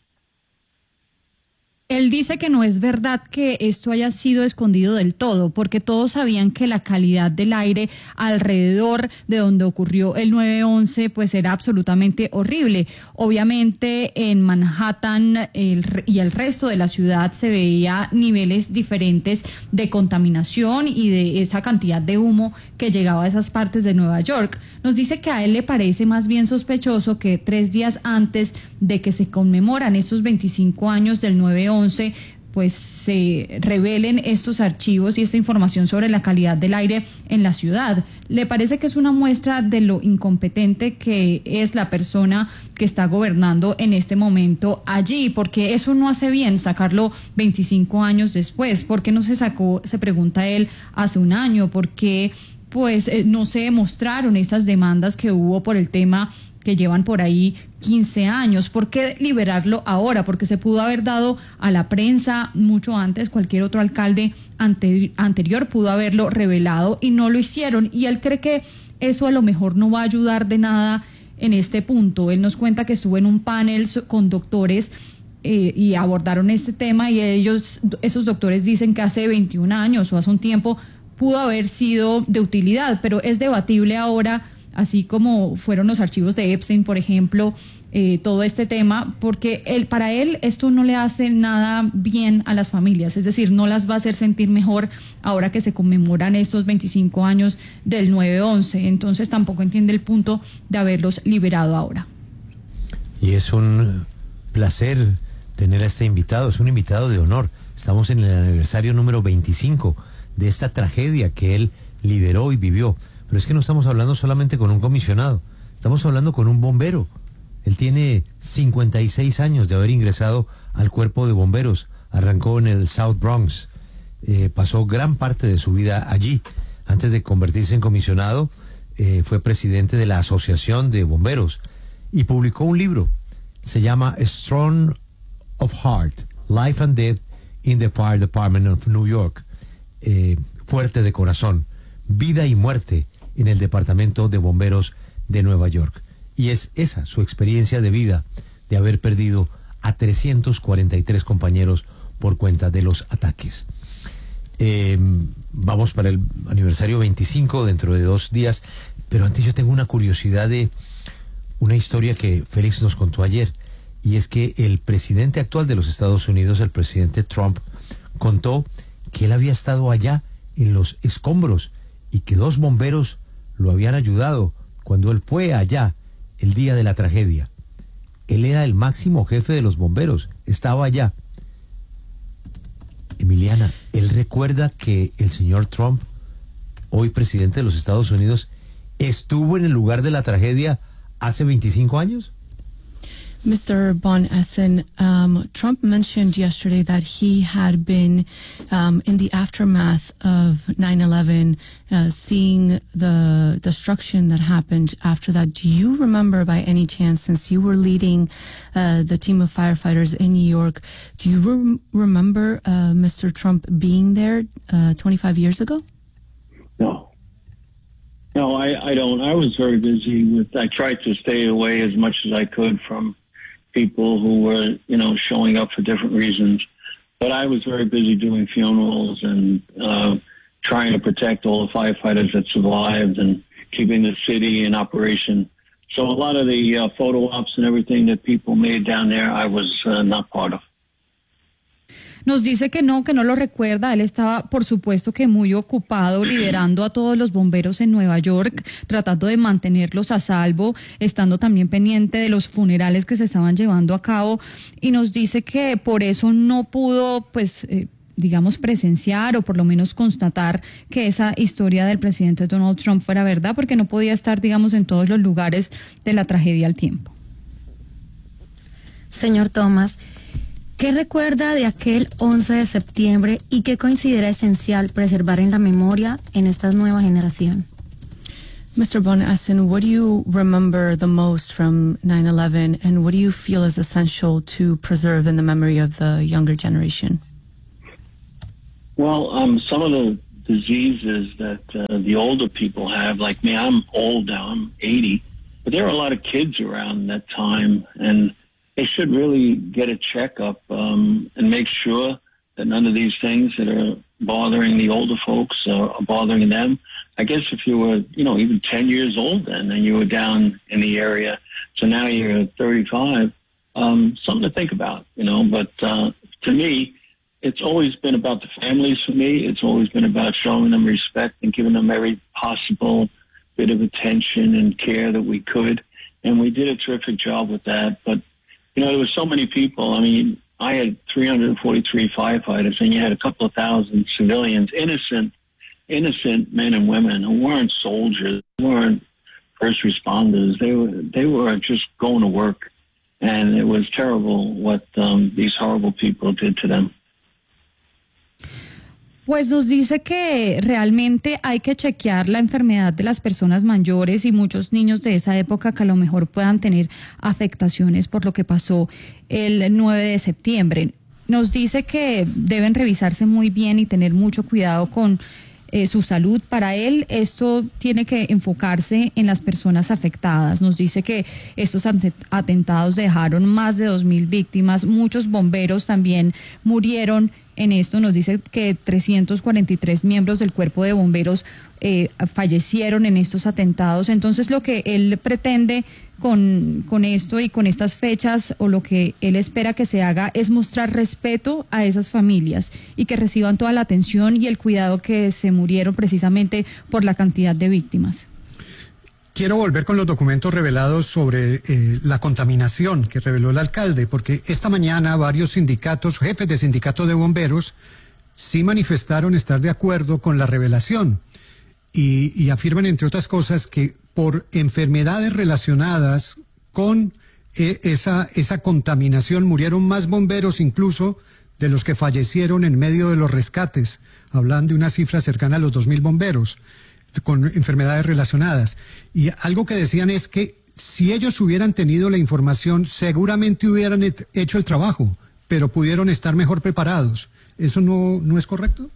Él dice que no es verdad que esto haya sido escondido del todo, porque todos sabían que la calidad del aire alrededor de donde ocurrió el nueve once pues era absolutamente horrible. Obviamente en Manhattan el, y el resto de la ciudad se veía niveles diferentes de contaminación y de esa cantidad de humo que llegaba a esas partes de Nueva York. Nos dice que a él le parece más bien sospechoso que tres días antes de que se conmemoran estos veinticinco años del nueve once, pues se revelen estos archivos y esta información sobre la calidad del aire en la ciudad. Le parece que es una muestra de lo incompetente que es la persona que está gobernando en este momento allí, porque eso no hace bien sacarlo veinticinco años después. ¿Por qué no se sacó, se pregunta él, hace un año? ¿Por qué pues eh, no se demostraron estas demandas que hubo por el tema que llevan por ahí quince años? ¿Por qué liberarlo ahora? Porque se pudo haber dado a la prensa mucho antes. Cualquier otro alcalde ante, anterior pudo haberlo revelado y no lo hicieron. Y él cree que eso a lo mejor no va a ayudar de nada en este punto. Él nos cuenta que estuvo en un panel con doctores eh, y abordaron este tema, y ellos, esos doctores dicen que hace veintiún años o hace un tiempo pudo haber sido de utilidad, pero es debatible ahora, así como fueron los archivos de Epstein, por ejemplo, eh, todo este tema, porque él, para él esto no le hace nada bien a las familias, es decir, no las va a hacer sentir mejor ahora que se conmemoran estos veinticinco años del nueve once, entonces tampoco entiende el punto de haberlos liberado ahora. Y es un placer tener a este invitado, es un invitado de honor. Estamos en el aniversario número veinticinco de esta tragedia que él lideró y vivió. Pero es que no estamos hablando solamente con un comisionado, estamos hablando con un bombero. Él tiene cincuenta y seis años de haber ingresado al cuerpo de bomberos, arrancó en el South Bronx, eh, pasó gran parte de su vida allí. Antes de convertirse en comisionado, eh, fue presidente de la Asociación de Bomberos y publicó un libro, se llama Strong of Heart, Life and Death in the Fire Department of New York, eh, fuerte de corazón, vida y muerte en el Departamento de Bomberos de Nueva York. Y es esa su experiencia de vida, de haber perdido a trescientos cuarenta y tres compañeros por cuenta de los ataques. Eh, vamos para el aniversario veinticinco dentro de dos días, pero antes yo tengo una curiosidad de una historia que Félix nos contó ayer, y es que el presidente actual de los Estados Unidos, el presidente Trump, contó que él había estado allá en los escombros y que dos bomberos lo habían ayudado cuando él fue allá el día de la tragedia. Él era el máximo jefe de los bomberos, estaba allá. Emiliana, ¿él recuerda que el señor Trump, hoy presidente de los Estados Unidos, estuvo en el lugar de la tragedia hace veinticinco años? Mister Von Essen, um, Trump mentioned yesterday that he had been um, in the aftermath of nine eleven, uh, seeing the destruction that happened after that. Do you remember by any chance, since you were leading uh, the team of firefighters in New York, do you rem- remember uh, Mister Trump being there uh, twenty-five years ago? No. No, I, I don't. I was very busy with, I tried to stay away as much as I could from people who were, you know, showing up for different reasons. But I was very busy doing funerals and uh, trying to protect all the firefighters that survived and keeping the city in operation. So a lot of the uh, photo ops and everything that people made down there, I was uh, not part of. Nos dice que no, que no lo recuerda. Él estaba, por supuesto, que muy ocupado liderando a todos los bomberos en Nueva York, tratando de mantenerlos a salvo, estando también pendiente de los funerales que se estaban llevando a cabo, y nos dice que por eso no pudo, pues, eh, digamos, presenciar o por lo menos constatar que esa historia del presidente Donald Trump fuera verdad, porque no podía estar, digamos, en todos los lugares de la tragedia al tiempo. Señor Thomas, ¿Qué recuerda de aquel once de septiembre y qué considera esencial preservar en la memoria en esta nueva generación? Mister Bonasson, what do you remember the most from nine eleven, and what do you feel is essential to preserve in the memory of the younger generation? Well, um, some of the diseases that uh, the older people have, like me, I'm old now, I'm eighty, but there are a lot of kids around that time, and they should really get a checkup um, and make sure that none of these things that are bothering the older folks are, are bothering them. I guess if you were, you know, even ten years old then, and you were down in the area, so now you're thirty-five, um, something to think about, you know. But uh, to me, it's always been about the families for me. It's always been about showing them respect and giving them every possible bit of attention and care that we could. And we did a terrific job with that. But, you know, there were so many people. I mean, I had three hundred forty-three firefighters, and you had a couple of thousand civilians, innocent, innocent men and women who weren't soldiers, weren't first responders. They were they were just going to work, and it was terrible what um, these horrible people did to them. Pues nos dice que realmente hay que chequear la enfermedad de las personas mayores y muchos niños de esa época que a lo mejor puedan tener afectaciones por lo que pasó el nueve de septiembre. Nos dice que deben revisarse muy bien y tener mucho cuidado con eh, su salud. Para él esto tiene que enfocarse en las personas afectadas. Nos dice que estos atentados dejaron más de dos mil víctimas, muchos bomberos también murieron en esto. Nos dice que trescientos cuarenta y tres miembros del cuerpo de bomberos eh, fallecieron en estos atentados. Entonces lo que él pretende con, con esto y con estas fechas, o lo que él espera que se haga, es mostrar respeto a esas familias y que reciban toda la atención y el cuidado que se murieron precisamente por la cantidad de víctimas. Quiero volver con los documentos revelados sobre eh, la contaminación que reveló el alcalde, porque esta mañana varios sindicatos, jefes de sindicatos de bomberos, sí manifestaron estar de acuerdo con la revelación y, y afirman, entre otras cosas, que por enfermedades relacionadas con eh, esa, esa contaminación murieron más bomberos incluso de los que fallecieron en medio de los rescates. Hablan de una cifra cercana a los dos mil bomberos con enfermedades relacionadas. Y algo que decían es que si ellos hubieran tenido la información, seguramente hubieran hecho el trabajo, pero pudieron estar mejor preparados. ¿Eso no, no es correcto?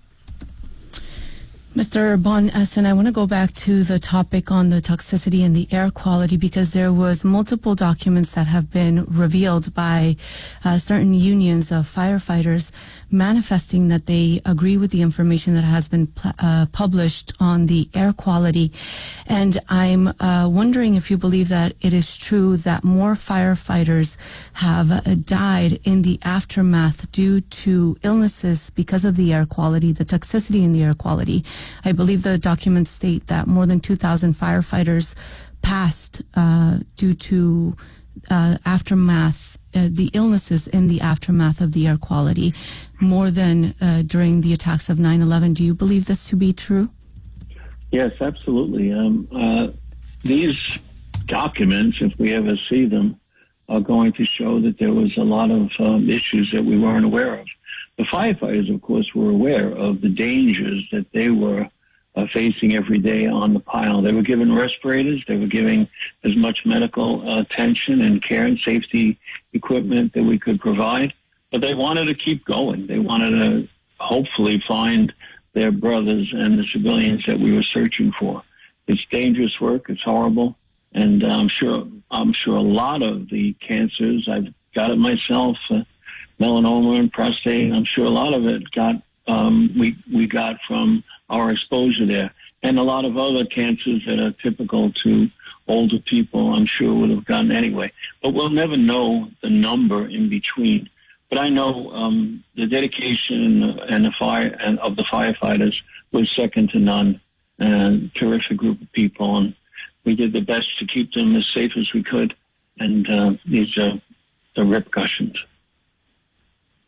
Mister Bonasson, I want to go back to the topic on the toxicity and the air quality, because there was multiple documents that have been revealed by uh, certain unions of firefighters manifesting that they agree with the information that has been uh, published on the air quality. And I'm uh, wondering if you believe that it is true that more firefighters have uh, died in the aftermath due to illnesses because of the air quality, the toxicity in the air quality. I believe the documents state that more than two thousand firefighters passed uh, due to uh, aftermath, uh, the illnesses in the aftermath of the air quality, more than uh, during the attacks of nine eleven. Do you believe this to be true? Yes, absolutely. Um, uh, these documents, if we ever see them, are going to show that there was a lot of um, issues that we weren't aware of. The firefighters, of course, were aware of the dangers that they were uh, facing every day on the pile. They were given respirators. They were giving as much medical uh, attention and care and safety equipment that we could provide. But they wanted to keep going. They wanted to hopefully find their brothers and the civilians that we were searching for. It's dangerous work. It's horrible. And uh, I'm sure, I'm sure a lot of the cancers, I've got it myself, uh, melanoma and prostate, I'm sure a lot of it got, um, we, we got from our exposure there. And a lot of other cancers that are typical to older people, I'm sure would have gotten anyway. But we'll never know the number in between. But I know um, the dedication and the fire and of the firefighters was second to none. And terrific group of people, and we did the best to keep them as safe as we could. And uh, these are the repercussions.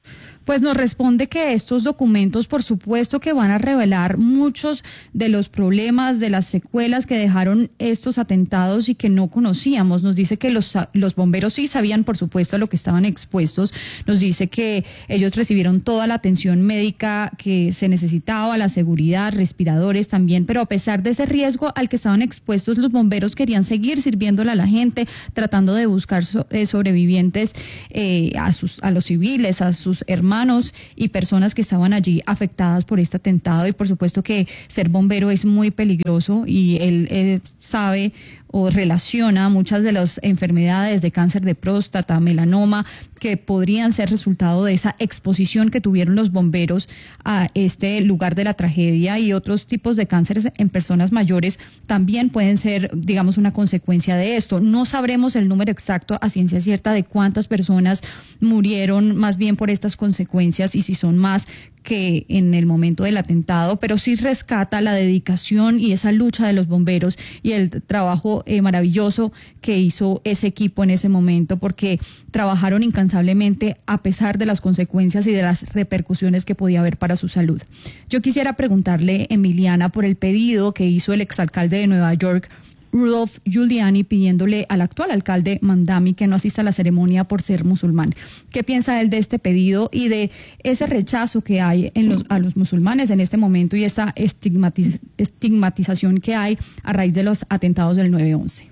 Pues nos responde que estos documentos, por supuesto, que van a revelar muchos de los problemas, de las secuelas que dejaron estos atentados y que no conocíamos. Nos dice que los, los bomberos sí sabían, por supuesto, a lo que estaban expuestos. Nos dice que ellos recibieron toda la atención médica que se necesitaba, la seguridad, respiradores también, pero a pesar de ese riesgo al que estaban expuestos, los bomberos querían seguir sirviéndole a la gente, tratando de buscar so, eh, sobrevivientes eh, a, sus, a los civiles, a sus hermanos y personas que estaban allí afectadas por este atentado. Y por supuesto que ser bombero es muy peligroso y él, él sabe o relaciona muchas de las enfermedades de cáncer de próstata, melanoma, que podrían ser resultado de esa exposición que tuvieron los bomberos a este lugar de la tragedia, y otros tipos de cánceres en personas mayores también pueden ser, digamos, una consecuencia de esto. No sabremos el número exacto a ciencia cierta de cuántas personas murieron más bien por estas consecuencias y si son más que en el momento del atentado, pero sí rescata la dedicación y esa lucha de los bomberos y el trabajo eh, maravilloso que hizo ese equipo en ese momento, porque trabajaron incansablemente a pesar de las consecuencias y de las repercusiones que podía haber para su salud. Yo quisiera preguntarle, Emiliana, por el pedido que hizo el exalcalde de Nueva York, Rudolph Giuliani, pidiéndole al actual alcalde Mamdani que no asista a la ceremonia por ser musulmán. ¿Qué piensa él de este pedido y de ese rechazo que hay en los, a los musulmanes en este momento y esta estigmatiz- estigmatización que hay a raíz de los atentados del nueve once?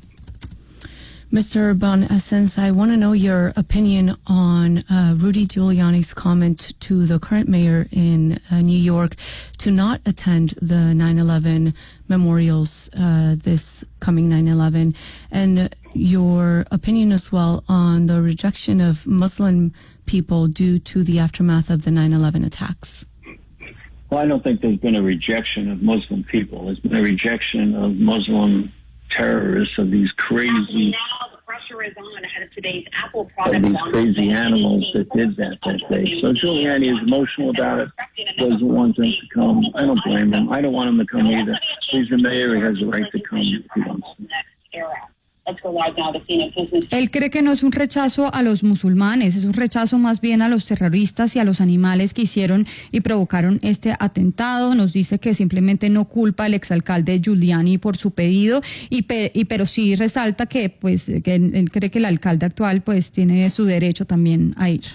Mister Bon Essence, I want to know your opinion on uh, Rudy Giuliani's comment to the current mayor in uh, New York to not attend the nine eleven memorials uh, this coming nine eleven, and your opinion as well on the rejection of Muslim people due to the aftermath of the nine eleven attacks. Well, I don't think there's been a rejection of Muslim people. There's been a rejection of Muslim terrorists, of these crazy, of these crazy animals that did that that day. So Giuliani is emotional about it, doesn't want them to come. I don't blame him. I don't want him to come either. He's the mayor, he has the right to come if he wants to. Él cree que no es un rechazo a los musulmanes, es un rechazo más bien a los terroristas y a los animales que hicieron y provocaron este atentado. Nos dice que simplemente no culpa al exalcalde Giuliani por su pedido, y, pe- y pero sí resalta que pues que él cree que el alcalde actual pues tiene su derecho también a ir.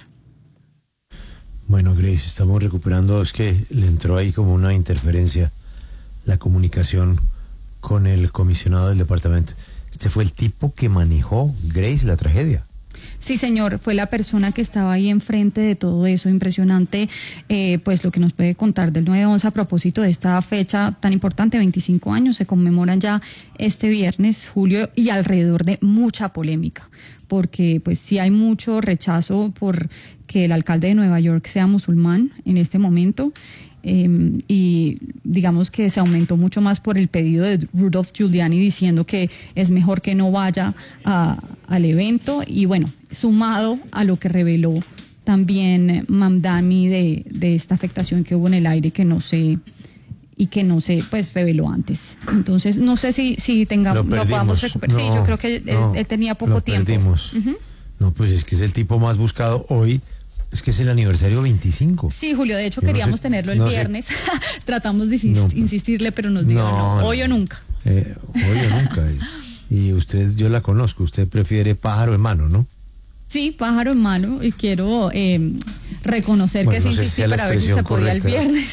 Bueno, Grace, estamos recuperando, es que le entró ahí como una interferencia la comunicación con el comisionado del departamento. Este fue el tipo que manejó, Grace, la tragedia. Sí, señor, fue la persona que estaba ahí enfrente de todo eso. Impresionante, eh, pues lo que nos puede contar del nueve once a propósito de esta fecha tan importante. veinticinco años se conmemoran ya este viernes, Julio, y alrededor de mucha polémica, porque pues sí hay mucho rechazo por que el alcalde de Nueva York sea musulmán en este momento. Eh, y digamos que se aumentó mucho más por el pedido de Rudolph Giuliani diciendo que es mejor que no vaya a, al evento, y bueno, sumado a lo que reveló también Mamdani de, de esta afectación que hubo en el aire que no se y que no se pues reveló antes. Entonces no sé si si tengamos lo, lo podamos recuperar. No, sí, yo creo que no, él, él tenía poco lo tiempo. Perdimos. Uh-huh. No, pues es que es el tipo más buscado hoy. Es que es el aniversario veinticinco. Sí, Julio, de hecho Yo queríamos no sé, tenerlo el no viernes. Tratamos de insist- no, insistirle, pero nos dijo no, no, hoy o nunca. Eh, hoy o nunca. Y usted, yo la conozco, usted prefiere pájaro en mano, ¿no? Sí, pájaro en mano, y quiero eh, reconocer bueno, que sí no insistí para ver si se podía el viernes.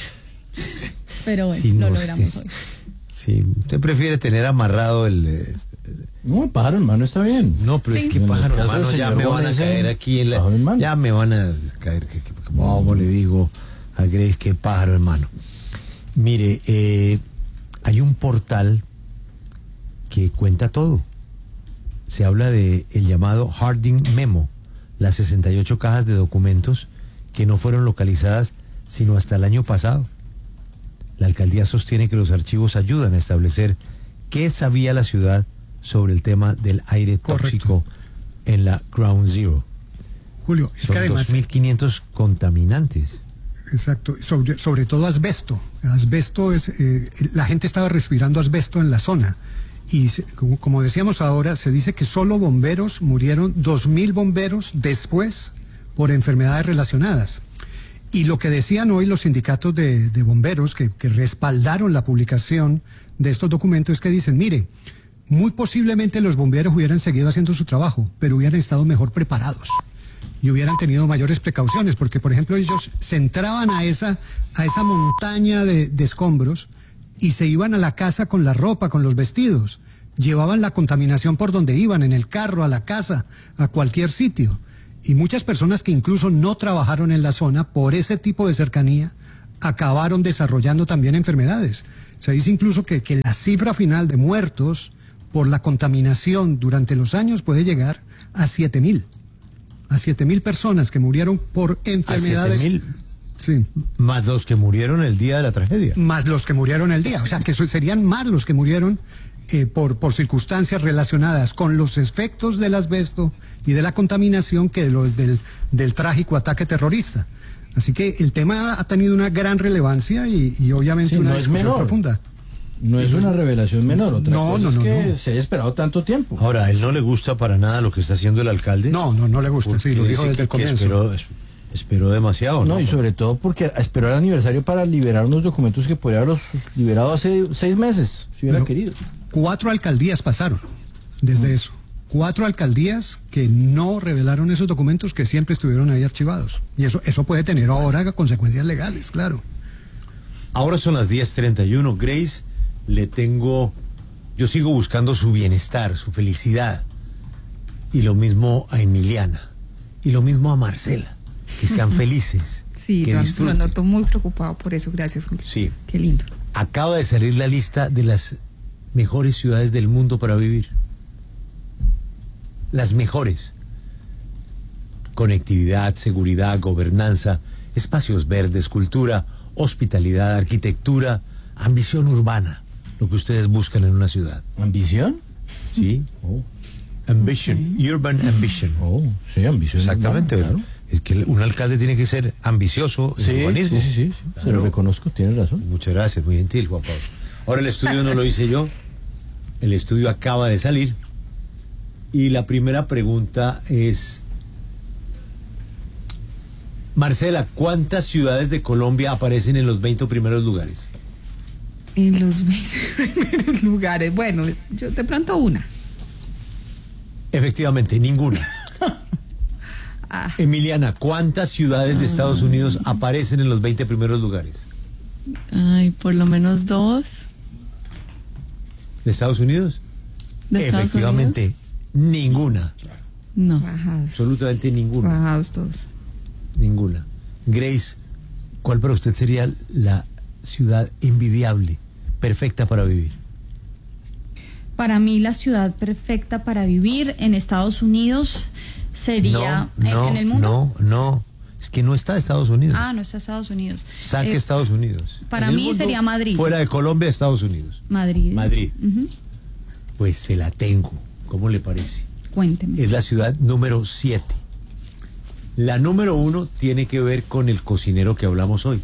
Pero bueno, sí, lo no, logramos sí. hoy. Sí, usted prefiere tener amarrado el... el No, pájaro en mano está bien. No, pero sí. es que en pájaro en mano ya me van a caer aquí en la, en ya me van a caer, que, que, como le digo a Grace, que pájaro en mano. Mire, eh, hay un portal que cuenta todo. Se habla de el llamado Harding Memo, las sesenta y ocho cajas de documentos que no fueron localizadas sino hasta el año pasado. La alcaldía sostiene que los archivos ayudan a establecer qué sabía la ciudad sobre el tema del aire tóxico Correcto. En la Ground Zero. Julio, es Son que además... dos mil quinientos contaminantes. Exacto, sobre, sobre todo asbesto. Asbesto es... Eh, la gente estaba respirando asbesto en la zona. Y se, como, como decíamos ahora, se dice que solo bomberos murieron, dos mil bomberos después por enfermedades relacionadas. Y lo que decían hoy los sindicatos de, de bomberos que, que respaldaron la publicación de estos documentos es que dicen, mire, muy posiblemente los bomberos hubieran seguido haciendo su trabajo, pero hubieran estado mejor preparados y hubieran tenido mayores precauciones, porque por ejemplo ellos se entraban a esa, a esa montaña de, de escombros y se iban a la casa con la ropa, con los vestidos, llevaban la contaminación por donde iban, en el carro, a la casa, a cualquier sitio. Y muchas personas que incluso no trabajaron en la zona por ese tipo de cercanía acabaron desarrollando también enfermedades. Se dice incluso que, que la cifra final de muertos por la contaminación durante los años puede llegar a siete mil. A siete mil personas que murieron por enfermedades. ¿A siete mil? Sí. Más los que murieron el día de la tragedia. Más los que murieron el día. O sea, que eso serían más los que murieron eh, por, por circunstancias relacionadas con los efectos del asbesto y de la contaminación que los del, del trágico ataque terrorista. Así que el tema ha tenido una gran relevancia y, y obviamente sí, una no es discusión menor. profunda. No es una revelación menor, otra no, cosa no, es no, que no. se ha esperado tanto tiempo. Ahora, ¿a él no le gusta para nada lo que está haciendo el alcalde? No, no, no le gusta, sí, lo dijo dice desde que- el que comienzo. Esperó, esperó demasiado, ¿no? No, y sobre todo porque esperó el aniversario para liberar unos documentos que podría haberlos liberado hace seis meses, si hubiera Pero querido. Cuatro alcaldías pasaron desde eso. Cuatro alcaldías que no revelaron esos documentos que siempre estuvieron ahí archivados. Y eso, eso puede tener ahora consecuencias legales, claro. Ahora son las diez treinta y uno. Grace, le tengo... Yo sigo buscando su bienestar, su felicidad. Y lo mismo a Emiliana. Y lo mismo a Marcela. Que sean felices. Sí, que lo, lo disfruten. noto muy preocupado por eso. Gracias, Julio. Sí. Qué lindo. Acaba de salir la lista de las mejores ciudades del mundo para vivir. Las mejores. Conectividad, seguridad, gobernanza, espacios verdes, cultura, hospitalidad, arquitectura, ambición urbana. Lo que ustedes buscan en una ciudad. ¿Ambición? Sí. Oh. Ambition, urban ambition. Oh, sí, ambición. Exactamente. urbana, claro. Es que un alcalde tiene que ser ambicioso en Sí, urbanismo. sí, sí, sí, sí. Se lo reconozco, tiene razón. Muchas gracias, muy gentil, Juan Pablo. Ahora el estudio no lo hice yo, el estudio acaba de salir y la primera pregunta es, Marcela, ¿cuántas ciudades de Colombia aparecen en los veinte primeros lugares? En los veinte primeros lugares. Bueno, yo de pronto una. Efectivamente, ninguna. Ah. Emiliana, ¿cuántas ciudades de Estados Unidos aparecen en los veinte primeros lugares? Ay, por lo menos dos. ¿De Estados Unidos? ¿De Estados Efectivamente, ninguna. No. Bajados. Absolutamente ninguna. Bajados todos. Ninguna. Grace, ¿cuál para usted sería la ciudad envidiable, perfecta para vivir? Para mí la ciudad perfecta para vivir en Estados Unidos sería no, en- no, en el mundo. No, no, es que no está Estados Unidos. Ah, no está Estados Unidos. Saque Eh, Estados Unidos. para En el mí mundo, sería Madrid. Fuera de Colombia, Estados Unidos. Madrid. Madrid. Ujú. Pues se la tengo. ¿Cómo le parece? Cuénteme. Es la ciudad número siete. La número uno tiene que ver con el cocinero que hablamos hoy.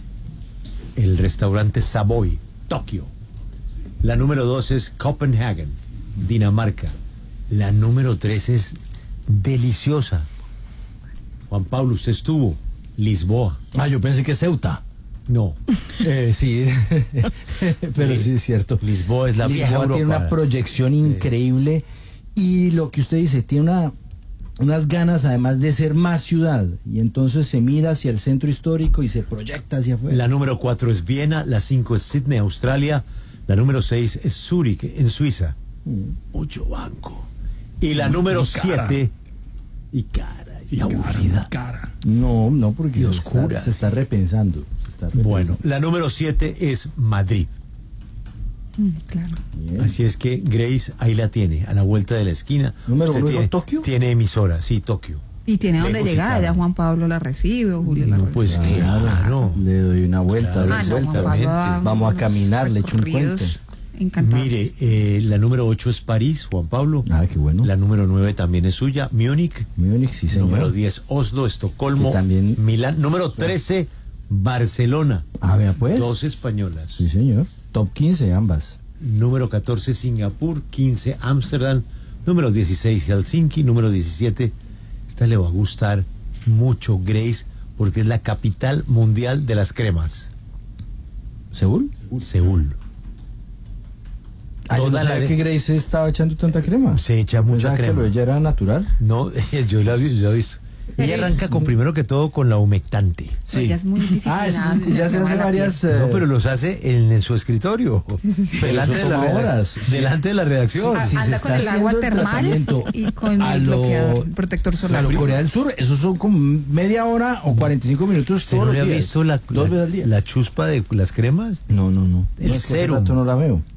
El restaurante Savoy, Tokio. La número dos es Copenhagen, Dinamarca. La número tres es deliciosa. Juan Pablo, usted estuvo. Lisboa. Ah, yo pensé que Ceuta. No. Eh, sí, pero sí es cierto. Lisboa es la vieja Lisboa tiene Europa. una proyección increíble y lo que usted dice, tiene una, unas ganas además de ser más ciudad y entonces se mira hacia el centro histórico y se proyecta hacia afuera. La número cuatro es Viena, la cinco es Sydney, Australia, la número seis es Zúrich, en Suiza. Mucho banco. Y la Y número cara. siete, y cara, y, aburrida. No, no, porque Y se oscura. está, se está repensando. se está repensando. Bueno, la número siete es Madrid. Mm, claro. Bien. Así es que Grace ahí la tiene, a la vuelta de la esquina. Número Usted uno, tiene, ¿Tokio? Tiene emisora, sí, Tokio. Y tiene donde Lejos y llegar, claro. ya Juan Pablo la recibe o Julio la No, recibe. pues claro. Le doy una vuelta, Claro, doy Ah, no, vuelta. Juan Pablo da Vamos a unos caminar, le echo un recorridos cuento. encantados. Mire, eh, la número ocho es París, Juan Pablo. Ah, qué bueno. La número nueve también es suya, Múnich. Múnich, sí, señor. Número diez, Oslo, Estocolmo, Que también- Milán. Número trece, Barcelona. Ah, vea pues. Dos españolas. Sí, señor. Top quince ambas. Número catorce, Singapur. quince, Ámsterdam. Número dieciséis, Helsinki. Número diecisiete, esta le va a gustar mucho, Grace, porque es la capital mundial de las cremas. ¿Seúl? Seúl. Ah, yo no sabía que Grace estaba echando tanta crema. Se echa mucha crema. ¿Que lo ella era natural? No, yo la vi, yo la he visto. Ella arranca con primero que todo con la humectante. Sí. Ella es muy disciplinada. Ah, ya se hace varias. Eh... No, pero los hace en, en su escritorio. Sí, sí, sí. Delante, de la horas. delante de la redacción. Sí, anda con el agua termal y con el bloqueador, protector solar. A lo Corea del Sur, eso son como media hora o cuarenta y cinco minutos todos los días. ¿Usted no le ha visto la, Dos la, veces al día. la chuspa de las cremas? No, no, no. El no, serum. No la veo.